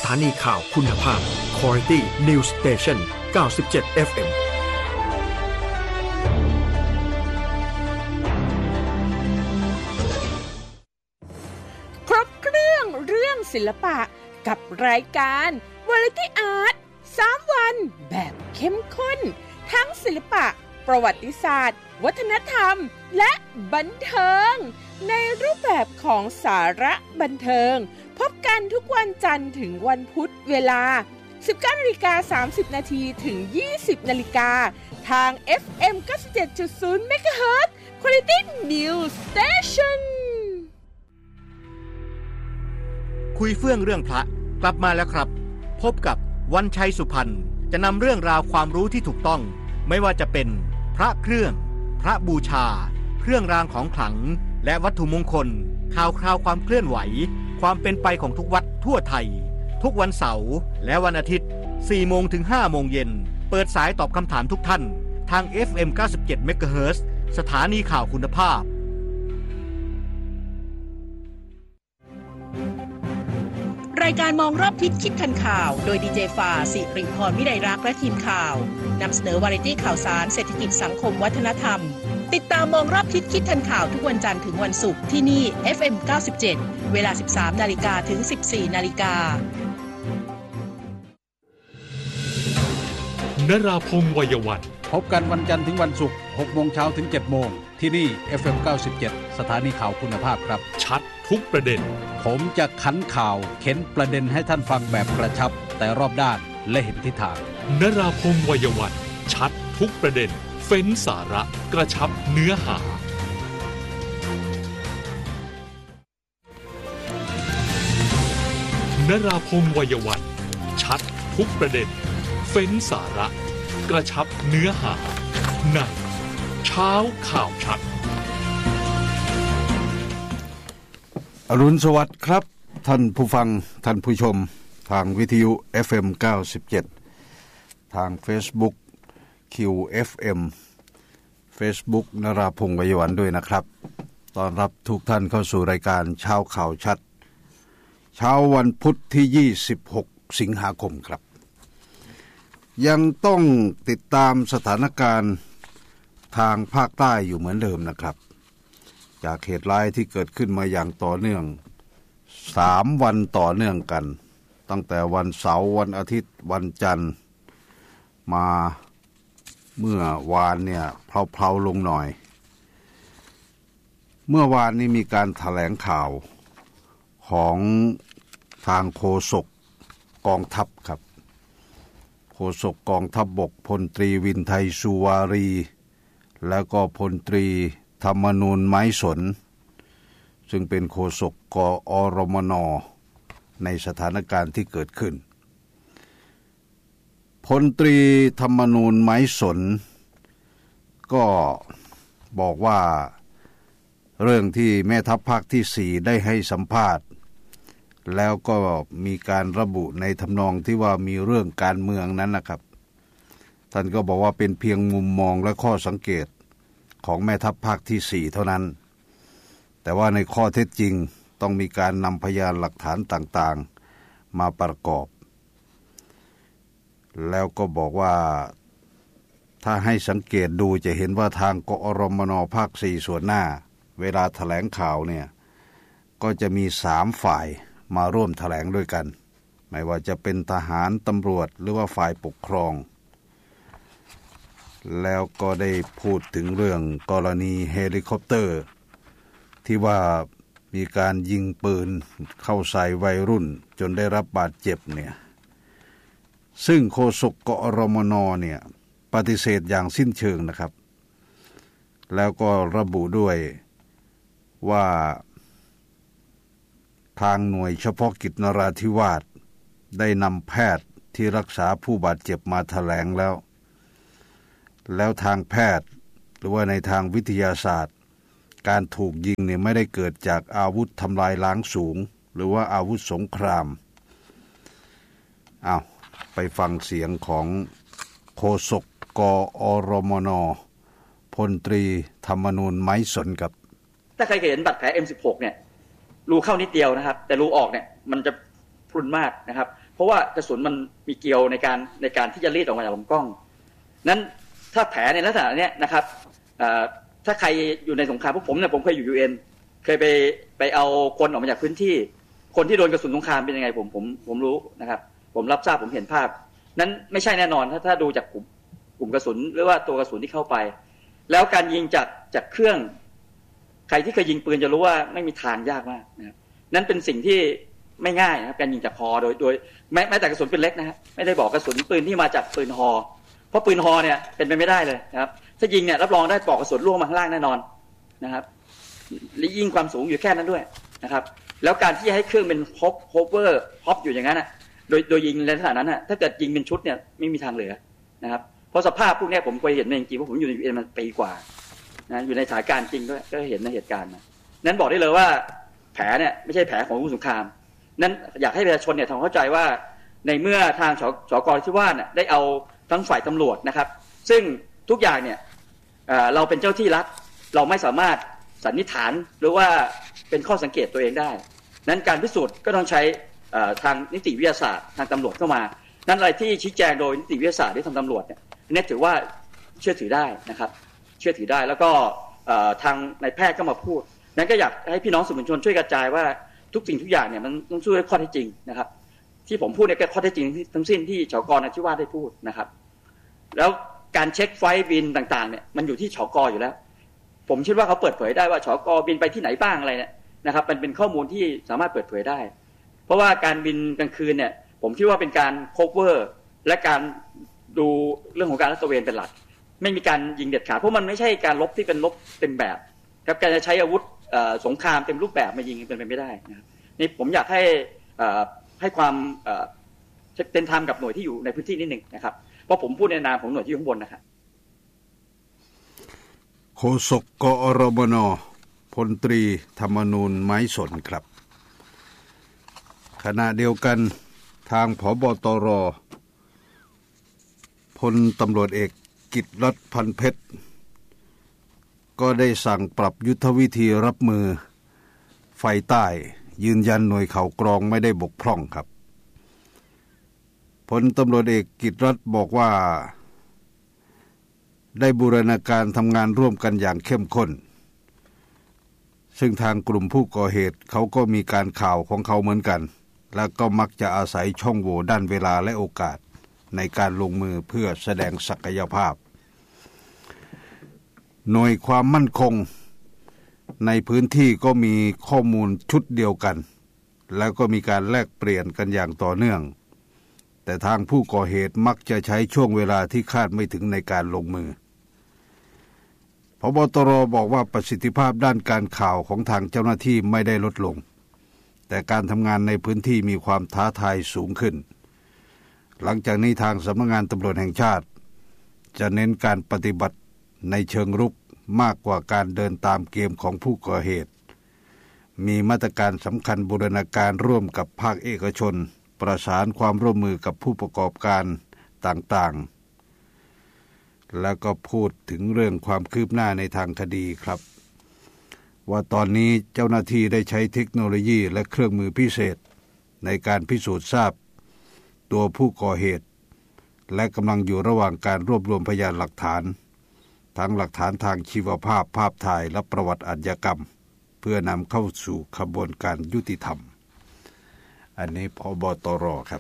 ถานีข่าวคุณภาพ Quality News Station 97 FM ครบเครื่องศิลปะกับรายการ Variety Art 3 วันแบบเข้มข้นทั้งศิลปะประวัติศาสตร์วัฒนธรรมและบันเทิงในรูปแบบของสาระบันเทิงพบกันทุกวันจันทร์ถึงวันพุธเวลา 19:30 น.ถึง 20:00 น.ทาง FM 97.0 MHz Quality News Station คุยเฟื่องเรื่องพระกลับมาแล้วครับพบกับวันชัยสุพรรณจะนำเรื่องราวความรู้ที่ถูกต้องไม่ว่าจะเป็นพระเครื่องพระบูชาเครื่องรางของขลังและวัตถุมงคลข่าวคราวความเคลื่อนไหวความเป็นไปของทุกวัดทั่วไทยทุกวันเสาร์และวันอาทิตย์ 4 โมงถึง 5 โมงเย็นเปิดสายตอบคำถามทุกท่านทาง FM 97 MHz สถานีข่าวคุณภาพรายการมองรอบทิศคิดทันข่าวโดยดีเจฟ้าสิริพรวิไลรักษ์และทีมข่าวนำเสนอวาไรตี้ข่าวสารเศรษฐกิจสังคมวัฒนธรรมติดตามมองรอบทิศคิดทันข่าวทุกวันจันทร์ถึงวันศุกร์ที่นี่ FM 97 เวลา 13:00 น.ถึง 14:00 น. นราพงษ์วัยวันพบกันวันจันทร์ถึงวันศุกร์ 6 โมงเช้าถึง 7 โมงที่นี่ FM 97 สถานีข่าวคุณภาพครับชัดทุกประเด็นผมจะขันข่าวเข็นประเด็นให้ท่านฟังแบบกระชับแต่รอบด้านและเห็นทิศทางนราพงษ์วัยวันชัดทุกประเด็นเฟ้นสาระกระชับเนื้อหานราพงษ์วัยวันชัดทุกประเด็นเฟ้นสาระกระชับเนื้อหาในเช้าข่าวชัดอรุณสวัสดิ์ครับท่านผู้ฟังท่านผู้ชมทางวิทยุ FM 97ทาง Facebook QFM Facebook นราพงษ์วัยวันด้วยนะครับต้อนรับทุกท่านเข้าสู่รายการเช้าข่าวชัดเช้าวันพุธที่26สิงหาคมครับยังต้องติดตามสถานการณ์ทางภาคใต้อยู่เหมือนเดิมนะครับจากเหตุร้ายที่เกิดขึ้นมาอย่างต่อเนื่อง3วันต่อเนื่องกันตั้งแต่วันเสาร์วันอาทิตย์วันจันทร์มาเมื่อวานเนี่ยเพลาๆลงหน่อยเมื่อวานนี้มีการแถลงข่าวของทางโฆษกกองทัพครับโฆษกกองทัพบกพลตรีวินไทยสุวารีแล้วก็พลตรีธรรมนูญไม้สนซึ่งเป็นโฆษกกอรมนในสถานการณ์ที่เกิดขึ้นพลตรีธรรมนูญไม้สนก็บอกว่าเรื่องที่แม่ทัพภาคที่4ได้ให้สัมภาษณ์แล้วก็มีการระบุในทำนองที่ว่ามีเรื่องการเมืองนั้นนะครับท่านก็บอกว่าเป็นเพียงมุมมองและข้อสังเกตของแม่ทัพภาคที่4เท่านั้นแต่ว่าในข้อเท็จจริงต้องมีการนำพยานหลักฐานต่างๆมาประกอบแล้วก็บอกว่าถ้าให้สังเกตดูจะเห็นว่าทางกอรมนภาค4ส่วนหน้าเวลาแถลงข่าวเนี่ยก็จะมี3ฝ่ายมาร่วมแถลงด้วยกันไม่ว่าจะเป็นทหารตำรวจหรือว่าฝ่ายปกครองแล้วก็ได้พูดถึงเรื่องกรณีเฮลิคอปเตอร์ที่ว่ามีการยิงปืนเข้าใส่วัยรุ่นจนได้รับบาดเจ็บเนี่ยซึ่งโฆษกกอรมนเนี่ยปฏิเสธอย่างสิ้นเชิงนะครับแล้วก็ระบุด้วยว่าทางหน่วยเฉพาะกิจนราธิวาสได้นำแพทย์ที่รักษาผู้บาดเจ็บมาแถลงแล้วทางแพทย์หรือว่าในทางวิทยาศาสตร์การถูกยิงเนี่ยไม่ได้เกิดจากอาวุธทำลายล้างสูงหรือว่าอาวุธสงครามไปฟังเสียงของโฆษกกอรมนพลตรีธรรมนูญไม้สนครับถ้าใครเห็นบาดแผล M16 เนี่ยรูเข้านิดเดียวนะครับแต่รูออกเนี่ยมันจะพรุนมากนะครับเพราะว่ากระสุนมันมีเกลียวในการที่จะรีดออกมาจากลำกล้องนั้นถ้าแผลในลักษณะนี้นะครับถ้าใครอยู่ในสงครามพวกผมเนี่ยผมเคยอยู่ UN เคยไปเอาคนออกมาจากพื้นที่คนที่โดนกระสุนสงครามเป็นยังไงผมรู้นะครับผมรับทราบผมเห็นภาพนั้นไม่ใช่แน่นอนถ้าดูจากกลุ่มกระสุนหรือว่าตัวกระสุนที่เข้าไปแล้วการยิงจากเครื่องใครที่เคยยิงปืนจะรู้ว่าไม่มีทางยากมากนะครับนั้นเป็นสิ่งที่ไม่ง่ายนะครับการยิงจากฮอโดยแม้แต่กระสุนปืนเล็กนะฮะไม่ได้บอกกระสุนปืนที่มาจากปืนฮอเพราะปืนฮอเนี่ยเป็นไปไม่ได้เลยนะครับถ้ายิงเนี่ยรับรองได้ปลอกกระสุนล่วงมาข้างล่างแน่นอนนะครับและยิ่งความสูงอยู่แค่นั้นด้วยนะครับแล้วการที่ให้เครื่องเป็นโฮเวอร์ฮอปอยู่อย่างนั้นโดยยิงในลักษณะนั้นถ้าเกิดยิงเป็นชุดเนี่ยไม่มีทางเหลือนะครับเพราะสภาพพวกนี้ผมเคยเห็นจริงๆเพราะผมอยู่ใน UN มาปีกว่านะอยู่ในสถานการณ์จริงด้วยก็เห็นในเหตุการณ์นั้นบอกได้เลยว่าแผลเนี่ยไม่ใช่แผลของอาวุธสงครามนั้นอยากให้ประชาชนเนี่ยทำเข้าใจว่าในเมื่อทางสก.ที่ว่าเนี่ยได้เอาทั้งฝ่ายตำรวจนะครับซึ่งทุกอย่างเนี่ยเราเป็นเจ้าที่รัฐเราไม่สามารถสันนิษฐานหรือว่าเป็นข้อสังเกตตัวเองได้นั้นการพิสูจน์ก็ต้องใช้ทางนิติวิทยาศาสตร์ทางตำรวจเข้ามานั้นอะไรที่ชี้แจงโดยนิติวิทยาศาสตร์ที่ทางตำรวจเนี่ยนี่ถือว่าเชื่อถือได้นะครับเชื่อถือได้แล้วก็ทางนายแพทย์ก็มาพูดนั้นก็อยากให้พี่น้องสื่อมวลชนช่วยกระจายว่าทุกสิ่งทุกอย่างเนี่ยมันต้องช่วยข้อเท็จจริงนะครับที่ผมพูดเนี่ยก็ข้อเท็จจริงทั้งสิ้นที่ชก.นที่ว่าได้พูดนะครับแล้วการเช็คไฟล์บินต่างๆเนี่ยมันอยู่ที่ชก.อยู่แล้วผมคิดว่าเขาเปิดเผยได้ว่าชก.บินไปที่ไหนบ้างอะไรเนี่ยนะครับมันเป็นข้อมูลที่สามารถเปิดเผยได้เพราะว่าการบินกลางคืนเนี่ยผมคิดว่าเป็นการโคเวอร์และการดูเรื่องของการลาดตระเวนเป็นหลักไม่มีการยิงเด็ดขาดเพราะมันไม่ใช่การรบที่เป็นรบเต็มแบบครับการจะใช้อาวุธสงครามเต็มรูปแบบมายิงเป็นไปไม่ได้นะครับนี่ผมอยากให้ความเป็นธรรมกับหน่วยที่อยู่ในพื้นที่นิดหนึ่งนะครับเพราะผมพูดในนามของหน่วยที่อยู่ข้างบนนะครับโฆษกกอรมน.พลตรีธรรมนูญไม้สนครับขณะเดียวกันทางผบ.ตร.พลตำรวจเอกกิตติรัตน์พันเพชรก็ได้สั่งปรับยุทธวิธีรับมือไฟใต้ยืนยันหน่วยข่าวกรองไม่ได้บกพร่องครับพลตำรวจเอกกิตติรัตน์บอกว่าได้บูรณาการทำงานร่วมกันอย่างเข้มข้นซึ่งทางกลุ่มผู้ก่อเหตุเขาก็มีการข่าวของเขาเหมือนกันและก็มักจะอาศัยช่องโหว่ด้านเวลาและโอกาสในการลงมือเพื่อแสดงศักยภาพหน่วยความมั่นคงในพื้นที่ก็มีข้อมูลชุดเดียวกันแล้วก็มีการแลกเปลี่ยนกันอย่างต่อเนื่องแต่ทางผู้ก่อเหตุมักจะใช้ช่วงเวลาที่คาดไม่ถึงในการลงมือผบ.ตร.บอกว่าประสิทธิภาพด้านการข่าวของทางเจ้าหน้าที่ไม่ได้ลดลงแต่การทำงานในพื้นที่มีความท้าทายสูงขึ้นหลังจากนี้ทางสำนักงานตำรวจแห่งชาติจะเน้นการปฏิบัติในเชิงรุกมากกว่าการเดินตามเกมของผู้ก่อเหตุมีมาตรการสำคัญบูรณาการร่วมกับภาคเอกชนประสานความร่วมมือกับผู้ประกอบการต่างๆแล้วก็พูดถึงเรื่องความคืบหน้าในทางคดีครับว่าตอนนี้เจ้าหน้าที่ได้ใช้เทคโนโลยีและเครื่องมือพิเศษในการพิสูจน์ทราบตัวผู้ก่อเหตุและกำลังอยู่ระหว่างการรวบรวมพยานหลักฐานทั้งหลักฐานทางชีวภาพภาพถ่ายและประวัติอาชญากรรมเพื่อนำเข้าสู่ขบวนการยุติธรรมอันนี้ผบ.ตร.ครับ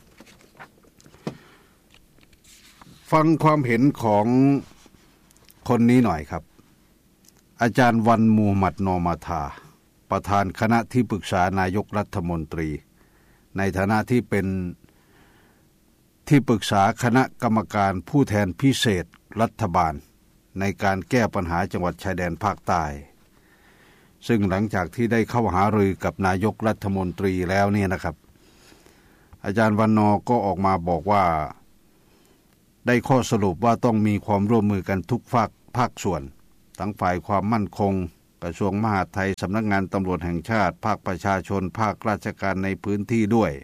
ฟังความเห็นของคนนี้หน่อยครับอาจารย์วันมูฮัมหมัดนอมาธาประธานคณะที่ปรึกษานายกรัฐมนตรีในฐานะที่เป็นที่ปรึกษาคณะกรรมการผู้แทนพิเศษรัฐบาลในการแก้ปัญหาจังหวัดชายแดนภาคใต้ซึ่งหลังจากที่ได้เข้าหารือกับนายกรัฐมนตรีแล้วเนี่ยนะครับอาจารย์วันนอก็ออกมาบอกว่าได้ข้อสรุปว่าต้องมีความร่วมมือกันทุกภาคส่วนทั้งฝ่ายความมั่นคงกระทรวงมหาดไทยสำนักงานตำรวจแห่งชาติภาคประชาชนภาคราชการในพื้นที่ด้วย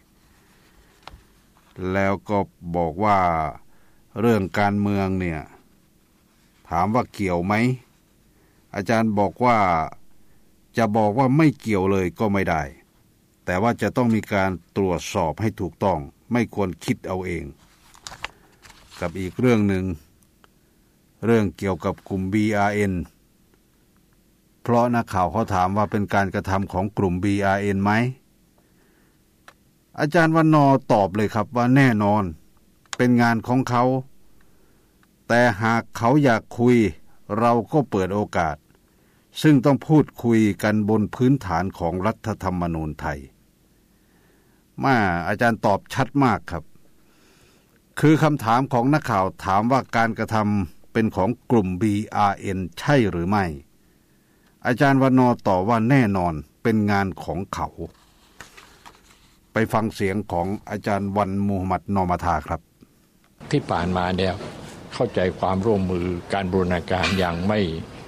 แล้วก็บอกว่าเรื่องการเมืองเนี่ยถามว่าเกี่ยวไหมอาจารย์บอกว่าจะบอกว่าไม่เกี่ยวเลยก็ไม่ได้แต่ว่าจะต้องมีการตรวจสอบให้ถูกต้องไม่ควรคิดเอาเองกับอีกเรื่องหนึ่งเรื่องเกี่ยวกับกลุ่ม BRN เพราะนักข่าวเขาถามว่าเป็นการกระทำของกลุ่ม BRN ไหมอาจารย์วันนอตอบเลยครับว่าแน่นอนเป็นงานของเขาแต่หากเขาอยากคุยเราก็เปิดโอกาสซึ่งต้องพูดคุยกันบนพื้นฐานของรัฐธรรมนูญไทยอาจารย์ตอบชัดมากครับคือคำถามของนักข่าวถามว่าการกระทำเป็นของกลุ่ม BRN ใช่หรือไม่อาจารย์วันนอตอบว่าแน่นอนเป็นงานของเขาไปฟังเสียงของอาจารย์วันมูฮัมหมัดนอมาทาครับที่ผ่านมาเนี่ยเข้าใจความร่วมมือการบูรณาการอย่างไม่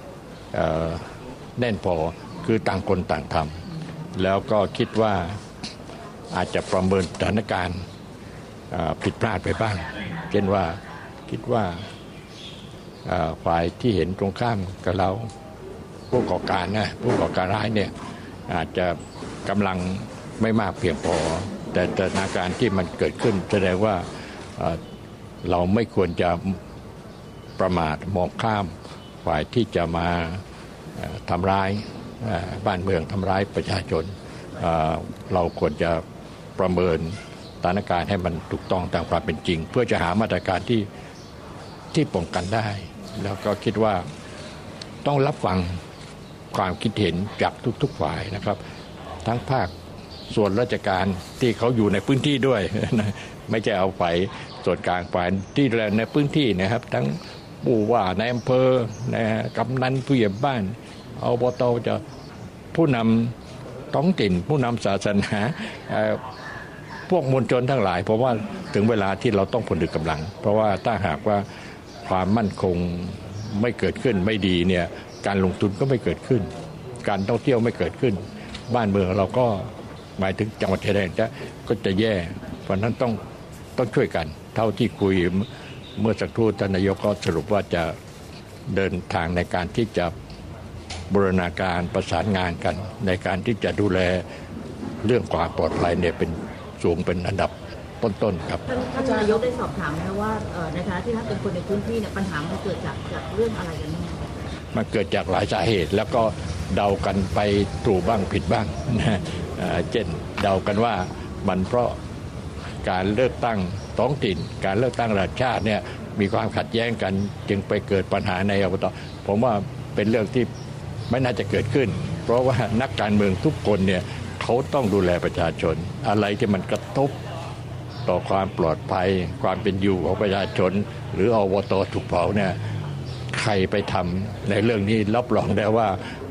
แน่นพอคือต่างคนต่างทำแล้วก็คิดว่าอาจจะประเมินสถานการณ์ผิดพลาดไปบ้างเช่นว่าคิดว่าฝ่ายที่เห็นตรงข้ามกับเราผู้ก่อการร้ายเนี่ยอาจจะกำลังไม่มากเพียงพอแต่สถานการณ์ที่มันเกิดขึ้นแสดงว่าเราไม่ควรจะประมาทมองข้ามฝ่ายที่จะมาทำร้ายบ้านเมืองทำร้ายประชาชนเราควรจะประเมินสถานการณ์ให้มันถูกต้องตามความเป็นจริงเพื่อจะหามาตรการที่ป้องกันได้แล้วก็คิดว่าต้องรับฟังความคิดเห็นจากทุกๆฝ่ายนะครับทั้งภาคส่วนราชการที่เขาอยู่ในพื้นที่ด้วยไม่ใช่เอาไปส่วนกลางฝ่ายที่ในพื้นที่นะครับทั้งผู้ว่าในอำเภอกำนันผู้ใหญ่บ้านอบตจะผู้นำท้องถิ่นผู้นำศาสนาพวกมวลชนทั้งหลายเพราะว่าถึงเวลาที่เราต้องผนึกกำลังเพราะว่าถ้าหากว่าความมั่นคงไม่เกิดขึ้นไม่ดีเนี่ยการลงทุนก็ไม่เกิดขึ้นการท่องเที่ยวไม่เกิดขึ้นบ้านเมืองเราก็หมายถึงจังหวัดชายแดนก็จะแย่เพราะนั้นต้องช่วยกันเท่าที่คุยเมื่อสักครู่ท่านนายกก็สรุปว่าจะเดินทางในการที่จะบูรณาการประสานงานกันในการที่จะดูแลเรื่องความปลอดภัยเนี่ยเป็นสูงเป็นอันดับต้นๆครับท่านนายกได้สอบถามนะว่าในฐานะที่ท่านเป็นคนในพื้นที่เนี่ยปัญหามันเกิดจากเรื่องอะไรกันแน่มันเกิดจากหลายสาเหตุแล้วก็เดากันไปถูกบ้างผิดบ้างนะเช่นเดากันว่ามันเพราะการเลือกตั้งท้องถิ่นการเลือกตั้งระดับชาติเนี่ยมีความขัดแย้งกันจึงไปเกิดปัญหาในอบต.ผมว่าเป็นเรื่องที่ไม่น่าจะเกิดขึ้นเพราะว่านักการเมืองทุกคนเนี่ยเขาต้องดูแลประชาชนอะไรที่มันกระทบต่อความปลอดภัยความเป็นอยู่ของประชาชนหรืออบต.ถูกเผาเนี่ยใครไปทำในเรื่องนี้รับรองได้ว่า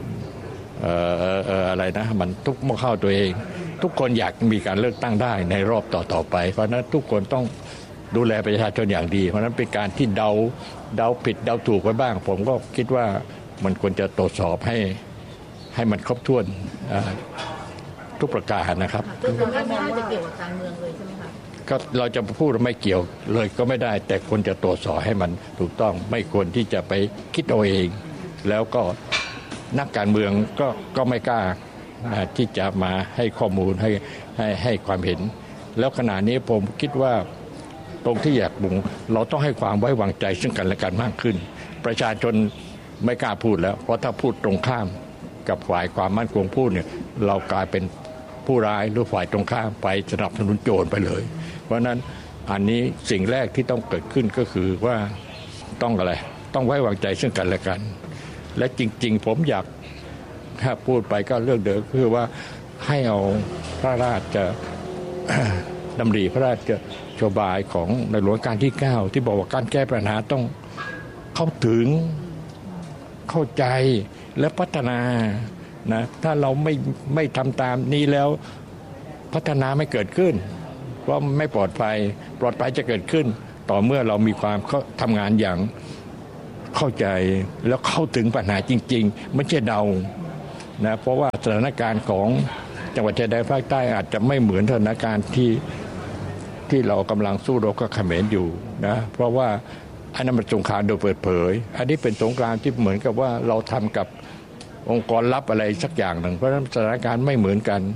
อะไรนะมันทุกข์เข้าตัวเองทุกคนอยากมีการเลือกตั้งได้ในรอบต่อไปเพราะนั้นทุกคนต้องดูแลประชาชนอย่างดีเพราะนั้นเป็นการที่เดาผิดเดาถูกไปบ้างผมก็คิดว่ามันควรจะตรวจสอบให้มันครบถ้วนทุกประการนะครับคือไม่น่าจะเกี่ยวกับการเมืองเลยใช่ไหมคะก็เราจะพูดไม่เกี่ยวเลยก็ไม่ได้แต่ควรจะตรวจสอบให้มันถูกต้องไม่ควรที่จะไปคิดเอาเองแล้วก็นักการเมืองก็ไม่กล้าที่จะมาให้ข้อมูลให้ความเห็นแล้วขณะนี้ผมคิดว่าตรงที่อยากบุงเราต้องให้ความไว้วางใจซึ่งกันและกันมากขึ้นประชาชนไม่กล้าพูดแล้วเพราะถ้าพูดตรงข้ามกับฝ่ายความมั่นคงพูดเนี่ยเรากลายเป็นผู้ร้ายหรือฝ่ายตรงข้ามไปสนับสนุนโจรไปเลยเพราะนั้นอันนี้สิ่งแรกที่ต้องเกิดขึ้นก็คือว่าต้องอะไรต้องไว้วางใจซึ่งกันและกันและจริงๆผมอยากถ้าพูดไปก็เรื่องเดิมคือว่าให้เอาพระราชดำริพระราชโชบายของในหลวงรัชกาลที่9ที่บอกว่าการแก้ปัญหาต้องเข้าถึงเข้าใจและพัฒนานะถ้าเราไม่ทำตามนี้แล้วพัฒนาไม่เกิดขึ้นเพราะไม่ปลอดภัยจะเกิดขึ้นต่อเมื่อเรามีความทำงานอย่างเข้าใจแล้วเข้าถึงปัญหาจริงๆไม่ใช่เดานะเพราะว่าสถานการณ์ของจังหวัดชายแดนภาคใต้อาจจะไม่เหมือนสถานการณ์ที่เรากำลังสู้รบกับเขมรอยู่นะเพราะว่าอันนั้นมันสงครามโดยเปิดเผยอันนี้เป็นสงครามที่เหมือนกับว่าเราทำกับองค์กรลับอะไรสักอย่างหนึ่งเพราะฉะนั้นสถานการณ์ไม่เหมือนกัน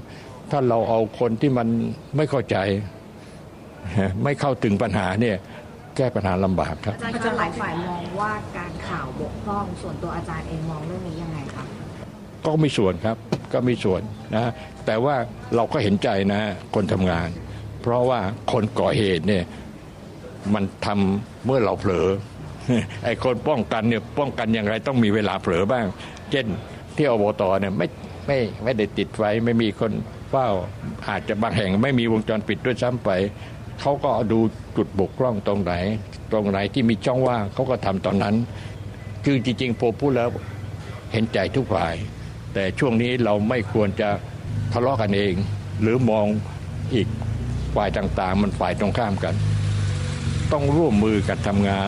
ถ้าเราเอาคนที่มันไม่เข้าใจไม่เข้าถึงปัญหาเนี่ยแก้ปัญหาลำบากครับอาจารย์หลายฝ่ายมองว่าการข่าวบกพร่องส่วนตัวอาจารย์เองมองเรื่องนี้ยังไงครับก็มีส่วนครับก็มีส่วนนะแต่ว่าเราก็เห็นใจนะคนทำงานเพราะว่าคนก่อเหตุเนี่ยมันทำเมื่อเราเผลอไอ้คนป้องกันเนี่ยป้องกันอย่างไรต้องมีเวลาเผลอบ้างเช่นที่อบตเนี่ยไม่ได้ติดไฟไม่มีคนเฝ้าอาจจะบางแห่งไม่มีวงจรปิดด้วยซ้ำไปเขาก็ดูจุดบกพร่องตรงไหนที่มีช่องว่างเขาก็ทำตอนนั้นคือจริงๆผมพูดแล้วเห็นใจทุกฝ่ายแต่ช่วงนี้เราไม่ควรจะทะเลาะกันเองหรือมองอีกฝ่ายต่างๆมันฝ่ายตรงข้ามกันต้องร่วมมือกันทำงาน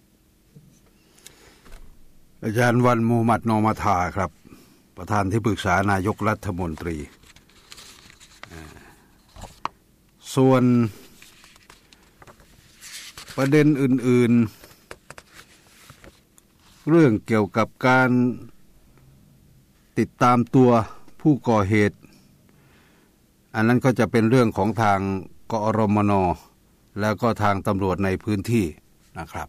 อาจารย์วันมูฮัมหมัดนอมาธาครับประธานที่ปรึกษานายกรัฐมนตรีส่วนประเด็นอื่นๆเรื่องเกี่ยวกับการติดตามตัวผู้ก่อเหตุอันนั้นก็จะเป็นเรื่องของทางกอรมน.แล้วก็ทางตำรวจในพื้นที่นะครับ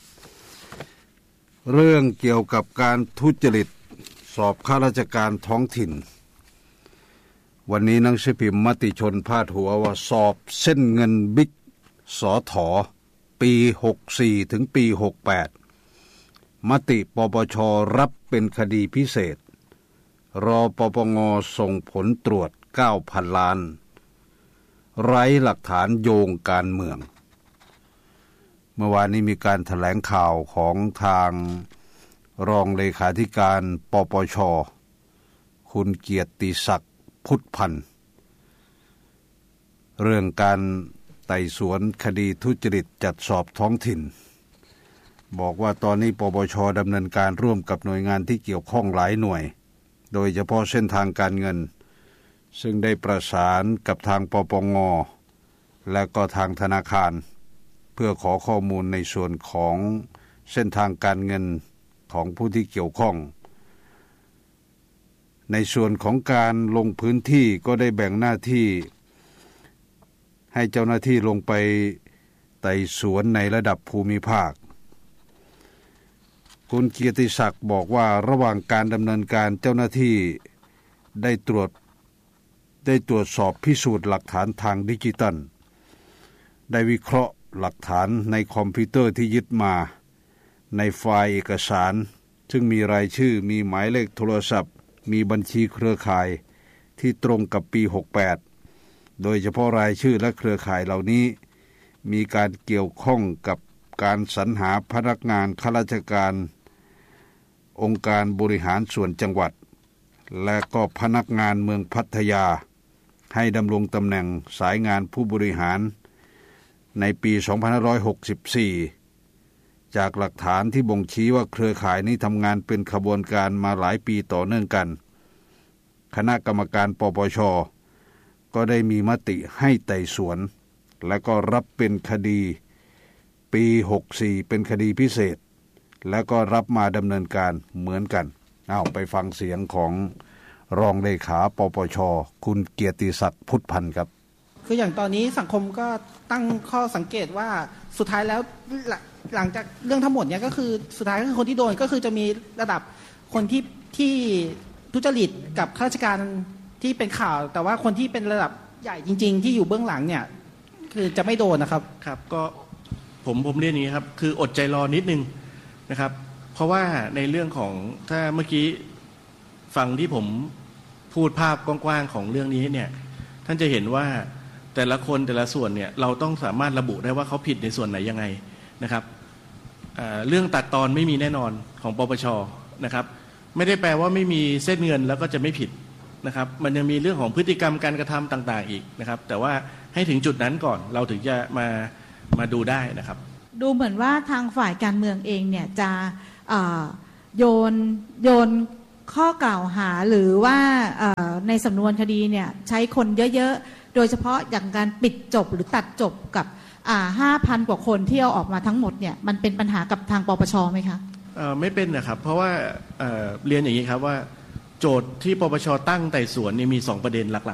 เรื่องเกี่ยวกับการทุจริตสอบข้าราชการท้องถิ่นวันนี้หนังสือพิมพ์มติชนพาดหัวว่าสอบเส้นเงินบิ๊กสถ.ปี64ถึงปี68มติปปช.รับเป็นคดีพิเศษรอปปง.ส่งผลตรวจ 9,000 ล้านไร้หลักฐานโยงการเมืองเมื่อวานนี้มีการแถลงข่าวของทางรองเลขาธิการปปช.คุณเกียรติศักดิ์พุทธพันธ์เรื่องการไต่สวนคดีทุจริตจัดสอบท้องถิ่นบอกว่าตอนนี้ปปช.ดำเนินการร่วมกับหน่วยงานที่เกี่ยวข้องหลายหน่วยโดยเฉพาะเส้นทางการเงินซึ่งได้ประสานกับทางปปง.และก็ทางธนาคารเพื่อขอข้อมูลในส่วนของเส้นทางการเงินของผู้ที่เกี่ยวข้องในส่วนของการลงพื้นที่ก็ได้แบ่งหน้าที่ให้เจ้าหน้าที่ลงไปไต่สวนในระดับภูมิภาคคุณเกียรติศักดิ์บอกว่าระหว่างการดำเนินการเจ้าหน้าที่ได้ตรวจสอบพิสูจน์หลักฐานทางดิจิทัลได้วิเคราะห์หลักฐานในคอมพิวเตอร์ที่ยึดมาในไฟล์เอกสารซึ่งมีรายชื่อมีหมายเลขโทรศัพท์มีบัญชีเครือข่ายที่ตรงกับปี68โดยเฉพาะรายชื่อและเครือข่ายเหล่านี้มีการเกี่ยวข้องกับการสรรหาพนักงานข้าราชการองค์การบริหารส่วนจังหวัดและก็พนักงานเมืองพัทยาให้ดำรงตำแหน่งสายงานผู้บริหารในปี2564จากหลักฐานที่บ่งชี้ว่าเครือข่ายนี้ทำงานเป็นขบวนการมาหลายปีต่อเนื่องกันคณะกรรมการปปช.ก็ได้มีมติให้ไต่สวนและก็รับเป็นคดีปี64เป็นคดีพิเศษและก็รับมาดำเนินการเหมือนกันไปฟังเสียงของรองเลขาปปช.คุณเกียรติศักดิ์พุทธพันธ์ครับคืออย่างตอนนี้สังคมก็ตั้งข้อสังเกตว่าสุดท้ายแล้วหลังจากเรื่องทั้งหมดเนี่ยก็คือสุดท้ายก็คือคนที่โดนก็คือจะมีระดับคนที่ทุจริตกับข้าราชการที่เป็นข่าวแต่ว่าคนที่เป็นระดับใหญ่จริงๆที่อยู่เบื้องหลังเนี่ยคือจะไม่โดนนะครับครับก็ผมเรียนอย่างนี้ครับคืออดใจรอนิดนึงนะครับเพราะว่าในเรื่องของถ้าเมื่อกี้ฟังที่ผมพูดภาพกว้างๆของเรื่องนี้เนี่ยท่านจะเห็นว่าแต่ละคนแต่ละส่วนเนี่ยเราต้องสามารถระบุได้ว่าเขาผิดในส่วนไหนยังไงนะครับเรื่องตัดตอนไม่มีแน่นอนของปปช.นะครับไม่ได้แปลว่าไม่มีเส้นเงินแล้วก็จะไม่ผิดนะครับมันยังมีเรื่องของพฤติกรรมการกระทำต่างๆอีกนะครับแต่ว่าให้ถึงจุดนั้นก่อนเราถึงจะมาดูได้นะครับดูเหมือนว่าทางฝ่ายการเมืองเองเนี่ยจะโยนข้อกล่าวหาหรือว่าในสำนวนคดีเนี่ยใช้คนเยอะๆโดยเฉพาะอย่างการปิดจบหรือตัดจบกับ 5,000 กว่าคนที่เอาออกมาทั้งหมดเนี่ยมันเป็นปัญหากับทางปปช.ไหมคะไม่เป็นนะครับเพราะว่าเรียนอย่างนี้ครับว่าโจทย์ที่ปปช.ตั้งไต่สวนนี่มี2ประเด็นหลัก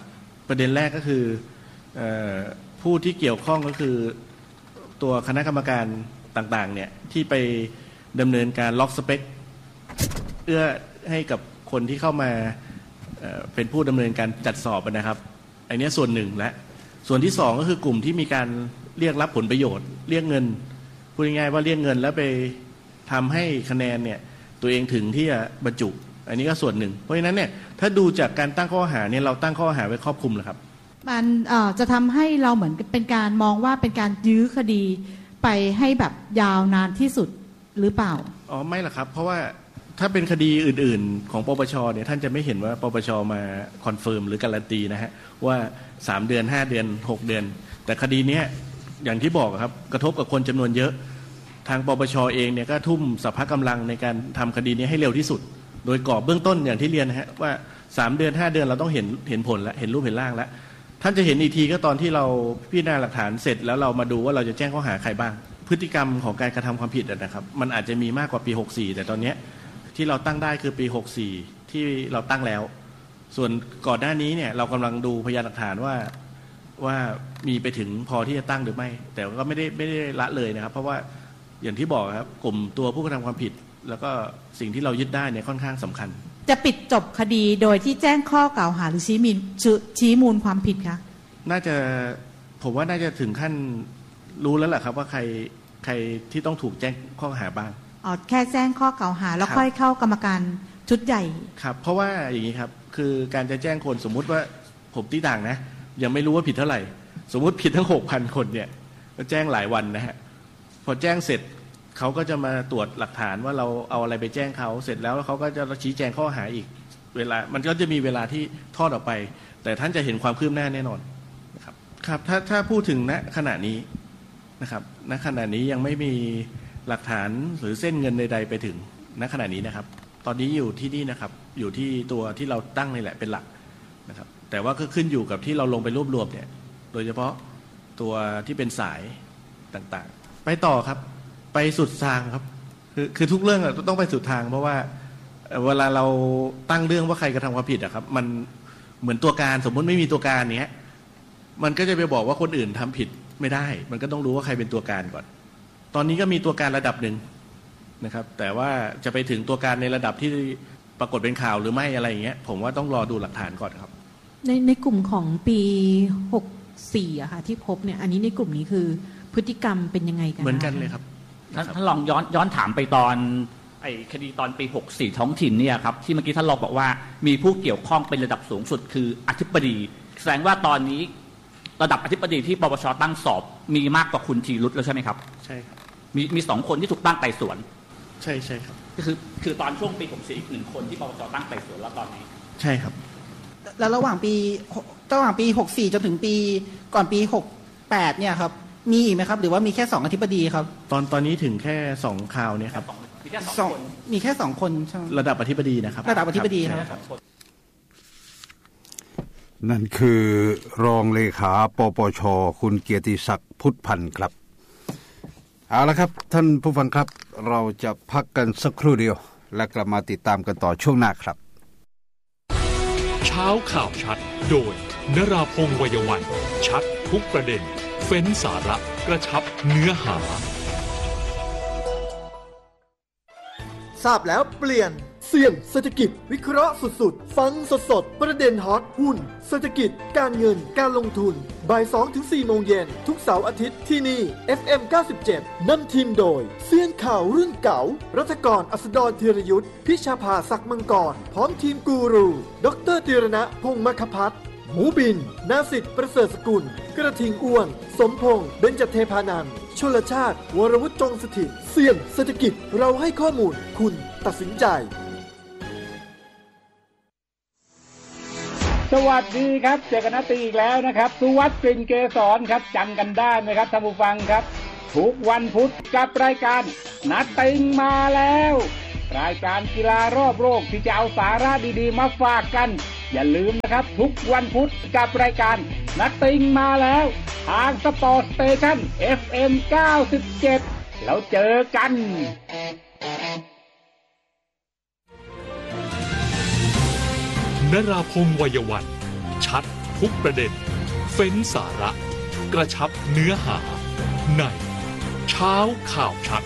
ประเด็นแรกก็คือผู้ที่เกี่ยวข้องก็คือตัวคณะกรรมการต่างๆเนี่ยที่ไปดำเนินการล็อกสเปคเอื้อให้กับคนที่เข้ามาเป็นผู้ดำเนินการจัดสอบนะครับอันนี้ส่วนหนึ่งและส่วนที่สองก็คือกลุ่มที่มีการเรียกรับผลประโยชน์เรียกเงินพูดง่ายๆว่าเรียกเงินแล้วไปทำให้คะแนนเนี่ยตัวเองถึงที่จะบรรจุอันนี้ก็ส่วนหนึ่งเพราะฉะนั้นเนี่ยถ้าดูจากการตั้งข้อหาเนี่ยเราตั้งข้อหาไว้ครอบคลุมแล้วครับมันจะทำให้เราเหมือนเป็นการมองว่าเป็นการยื้อคดีไปให้แบบยาวนานที่สุดหรือเปล่าอ๋อไม่หรอกครับเพราะว่าถ้าเป็นคดีอื่นๆของปปชเนี่ยท่านจะไม่เห็นว่าปปชมาคอนเฟิร์มหรือการันตีนะฮะว่า3 เดือน5 เดือน6 เดือนแต่คดีนี้อย่างที่บอกครับกระทบกับคนจำนวนเยอะทางปปชเองเนี่ยก็ทุ่มสรรพกำลังในการทำคดีนี้ให้เร็วที่สุดโดยกรอบเบื้องต้นอย่างที่เรียนนะฮะว่า3 เดือน5 เดือนเราต้องเห็นผลแล้วเห็นรูปเห็นร่างแล้วท่านจะเห็นอีกทีก็ตอนที่เราพิจารณาหลักฐานเสร็จแล้วเรามาดูว่าเราจะแจ้งข้อหาใครบ้างพฤติกรรมของการกระทำความผิดนะครับมันอาจจะมีมากกว่าปี64แต่ตอนนี้ที่เราตั้งได้คือปี64ที่เราตั้งแล้วส่วนก่อนหน้านี้เนี่ยเรากำลังดูพยานหลักฐานว่ามีไปถึงพอที่จะตั้งหรือไม่แต่ก็ไม่ได้ละเลยนะครับเพราะว่าอย่างที่บอกครับกลุ่มตัวผู้กระทำความผิดแล้วก็สิ่งที่เรายึดได้เนี่ยค่อนข้างสำคัญจะปิดจบคดีโดยที่แจ้งข้อกล่าวหาหรือชี้มูลความผิดคะน่าจะผมว่าน่าจะถึงขั้นรู้แล้วแหละครับว่าใครที่ต้องถูกแจ้งข้อหาบ้างอ๋อแค่แจ้งข้อกล่าวหาแล้วค่อยเข้ากรรมการชุดใหญ่ครับเพราะว่าอย่างนี้ครับคือการจะแจ้งคนสมมุติว่าผมตีต่างนะยังไม่รู้ว่าผิดเท่าไหร่สมมุติผิดทั้ง 6,000 คนเนี่ยก็แจ้งหลายวันนะฮะพอแจ้งเสร็จเขาก็จะมาตรวจหลักฐานว่าเราเอาอะไรไปแจ้งเขาเสร็จแล้วเขาก็จะชี้แจงข้อหาอีกเวลามันก็จะมีเวลาที่ทอดออกไปแต่ท่านจะเห็นความคืบหน้าแน่นอนนะครับครับถ้าพูดถึงณขณะนี้นะครับณขณะนี้ยังไม่มีหลักฐานหรือเส้นเงินใดๆไปถึงณขณะนี้นะครับตอนนี้อยู่ที่นี่นะครับอยู่ที่ตัวที่เราตั้งนี่แหละเป็นหลักนะครับแต่ว่าก็ขึ้นอยู่กับที่เราลงไปรวบรวมเนี่ยโดยเฉพาะตัวที่เป็นสายต่างๆไปต่อครับไปสุดทางครับคือทุกเรื่องต้องไปสุดทางเพราะว่าเวลาเราตั้งเรื่องว่าใครกระทำความผิดอะครับมันเหมือนตัวการสมมติไม่มีตัวการเนี้ยมันก็จะไปบอกว่าคนอื่นทำผิดไม่ได้มันก็ต้องรู้ว่าใครเป็นตัวการก่อนตอนนี้ก็มีตัวการระดับหนึ่งนะครับแต่ว่าจะไปถึงตัวการในระดับที่ปรากฏเป็นข่าวหรือไม่อะไรอย่างเงี้ยผมว่าต้องรอดูหลักฐานก่อนครับในกลุ่มของปี64อะค่ะที่พบเนี่ยอันนี้ในกลุ่มนี้คือพฤติกรรมเป็นยังไงกันเหมือนกันเลยครับท่านลองย้อนถามไปตอนไอ้คดีตอนปี64ท้องถิ่นเนี่ยครับที่เมื่อกี้ท่านรองบอกว่ามีผู้เกี่ยวข้องเป็นระดับสูงสุดคืออธิบดีแสดงว่าตอนนี้ระดับอธิบดีที่ปปชตั้งสอบมีมากกว่าคุณธีรุธแล้วใช่ไหมครับใช่ครับมี2 คนที่ถูกตั้งไต่สวนใช่ครับคือตอนช่วงปี64อีก1 คนที่ปปชตั้งไต่สวนแล้วตอนนี้ใช่ครับแล้วระหว่างปี64จนถึงปีก่อนปี68เนี่ยครับมีอีกไหมครับหรือว่ามีแค่2อธิบดีครับตอนนี้ถึงแค่2ข่าวเนี่ยครับมีแค่2 คนใช่ระดับอธิบดีนะครับระดับอธิบดีครับนั่นคือรองเลขาปปชคุณเกียรติศักดิ์พุทธพันธ์ครับเอาละครับท่านผู้ฟังครับเราจะพักกันสักครู่เดียวและกลับมาติดตามกันต่อช่วงหน้าครับเช้าข่าวชัดโดยนราพงษ์ วัยวันชัดทุกประเด็นเฟ้นสาระกระชับเนื้อหาทราบแล้วเปลี่ยนเสี่ยงเศรษฐกิจวิเคราะห์สุดๆฟังสดๆประเด็นฮอตหุ้นเศรษฐกิจการเงินการลงทุนบ่าย 2-4 โมงเย็นทุกเสาร์อาทิตย์ที่นี่ FM 97นำทีมโดยเสี่ยงข่าวรุ่นเก่ารัฐกรอัสดรธีรยุทธพิชาภาศักดิ์มังกรพร้อมทีมกูรูดร.ธีรณะพงษ์มคภัทรหมูบินนาสิทธิ์ประเสริฐสกุลกระทิงอ้วนสมพงษ์เบญจเทพานันท์ชลชาติวรวุฒิจงสถิตเสี่ยงเศรษฐกิจเราให้ข้อมูลคุณตัดสินใจสวัสดีครับเจอกันนัดตีอีกแล้วนะครับสุวัสดิ์ กลิ่นเกษรครับจำกันได้ไหมครับท่านผู้ฟังครับทุกวันพุธกับรายการนัดติงมาแล้วรายการกีฬารอบโลกที่จะเอาสาระดีๆมาฝากกันอย่าลืมนะครับทุกวันพุธกับรายการนัดติงมาแล้วทางสปอร์ตสเตชั่น FM 97แล้วเจอกันนราพงษ์ วัยวันชัดทุกประเด็นเฟ้นสาระกระชับเนื้อหาในเช้าข่าวชัด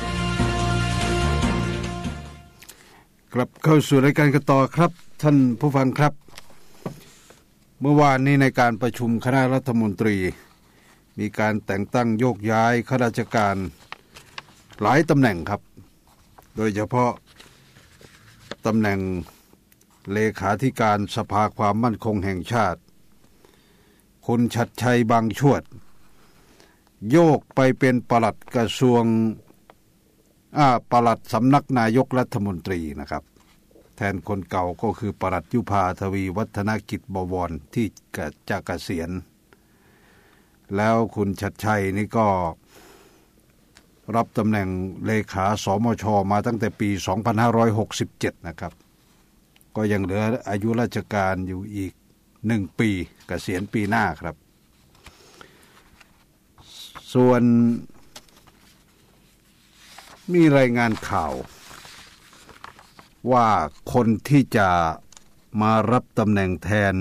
กลับเข้าสู่รายการกันต่อครับท่านผู้ฟังครับเมื่อวานนี้ในการประชุมคณะรัฐมนตรีมีการแต่งตั้งโยกย้ายข้าราชการหลายตำแหน่งครับโดยเฉพาะตำแหน่งเลขาธิการสภาความมั่นคงแห่งชาติคุณชัดชัยบางชวดโยกไปเป็นปลัดกระทรวงปลัดสำนักนายกรัฐมนตรีนะครับแทนคนเก่าก็คือปลัดยุภาทวีวัฒนกิจบวรที่จะเกษียณแล้วคุณชัดชัยนี่ก็รับตำแหน่งเลขาสมช.มาตั้งแต่ปี 2567 นะครับก็ยังเหลืออายุราชการอยู่อีก1 ปีเกษียณปีหน้าครับส่วนมีรายงานข่าวว่าคนที่จะมารับตำแหน่งแทน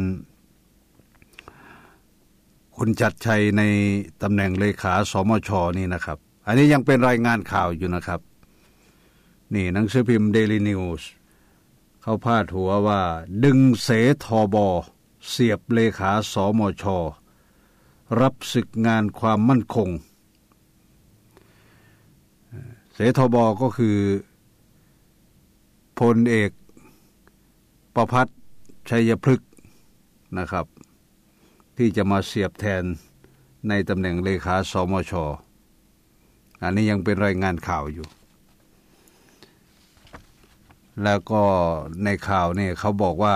คุณชัดชัยในตำแหน่งเลขาสมช.นี่นะครับอันนี้ยังเป็นรายงานข่าวอยู่นะครับนี่หนังสือพิมพ์ Daily News เขาพาดหัวว่าดึงเสทบ.เสียบเลขาสมช.รับศึกงานความมั่นคงเสทบ.ก็คือพลเอกประภัสชัยพฤกษ์นะครับที่จะมาเสียบแทนในตำแหน่งเลขาสมช.อันนี้ยังเป็นรายงานข่าวอยู่แล้วก็ในข่าวนี่เขาบอกว่า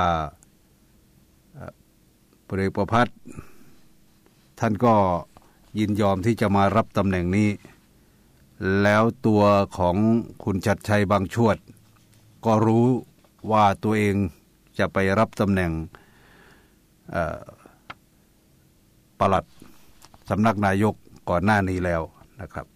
พลเอกประภัสท่านก็ยินยอมที่จะมารับตำแหน่งนี้แล้วตัวของคุณชัดชัยบางชวดก็รู้ว่าตัวเองจะไปรับตำแหน่งปลัดสำนักนายกก่อนหน้านี้แล้วนะครับ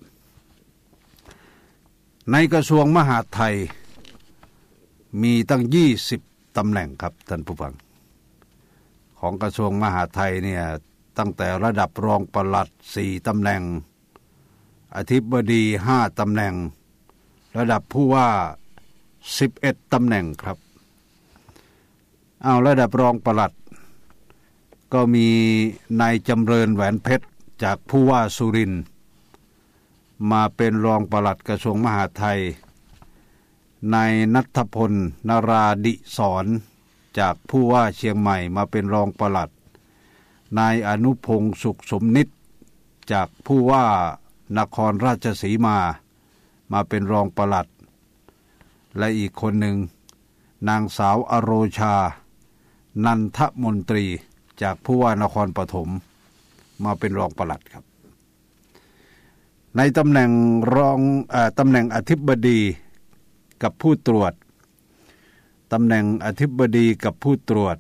ในกระทรวงมหาดไทยมีตั้ง20ตำแหน่งครับท่านผู้ฟังของกระทรวงมหาดไทยเนี่ยตั้งแต่ระดับรองปลัด4ตำแหน่งอธิบดี5ตำแหน่งระดับผู้ว่า11ตำแหน่งครับเอาระดับรองปลัดก็มีนายจำเริญแหวนเพชรจากผู้ว่าสุรินทร์มาเป็นรองปลัดกระทรวงมหาดไทยนายณัฐพลนราดิศรจากผู้ว่าเชียงใหม่มาเป็นรองปลัดนายอนุพงษ์สุขสมนิตจากผู้ว่านครราชสีมาเป็นรองปลัดและอีกคนหนึ่งนางสาวอโรชานันทมนตรีจากผู้ว่านครปฐมมาเป็นรองปลัดครับในตำแหน่งตำแหน่งอธิบดีกับผู้ตรวจตำแหน่งอธิบดีกับผู้ตรวจ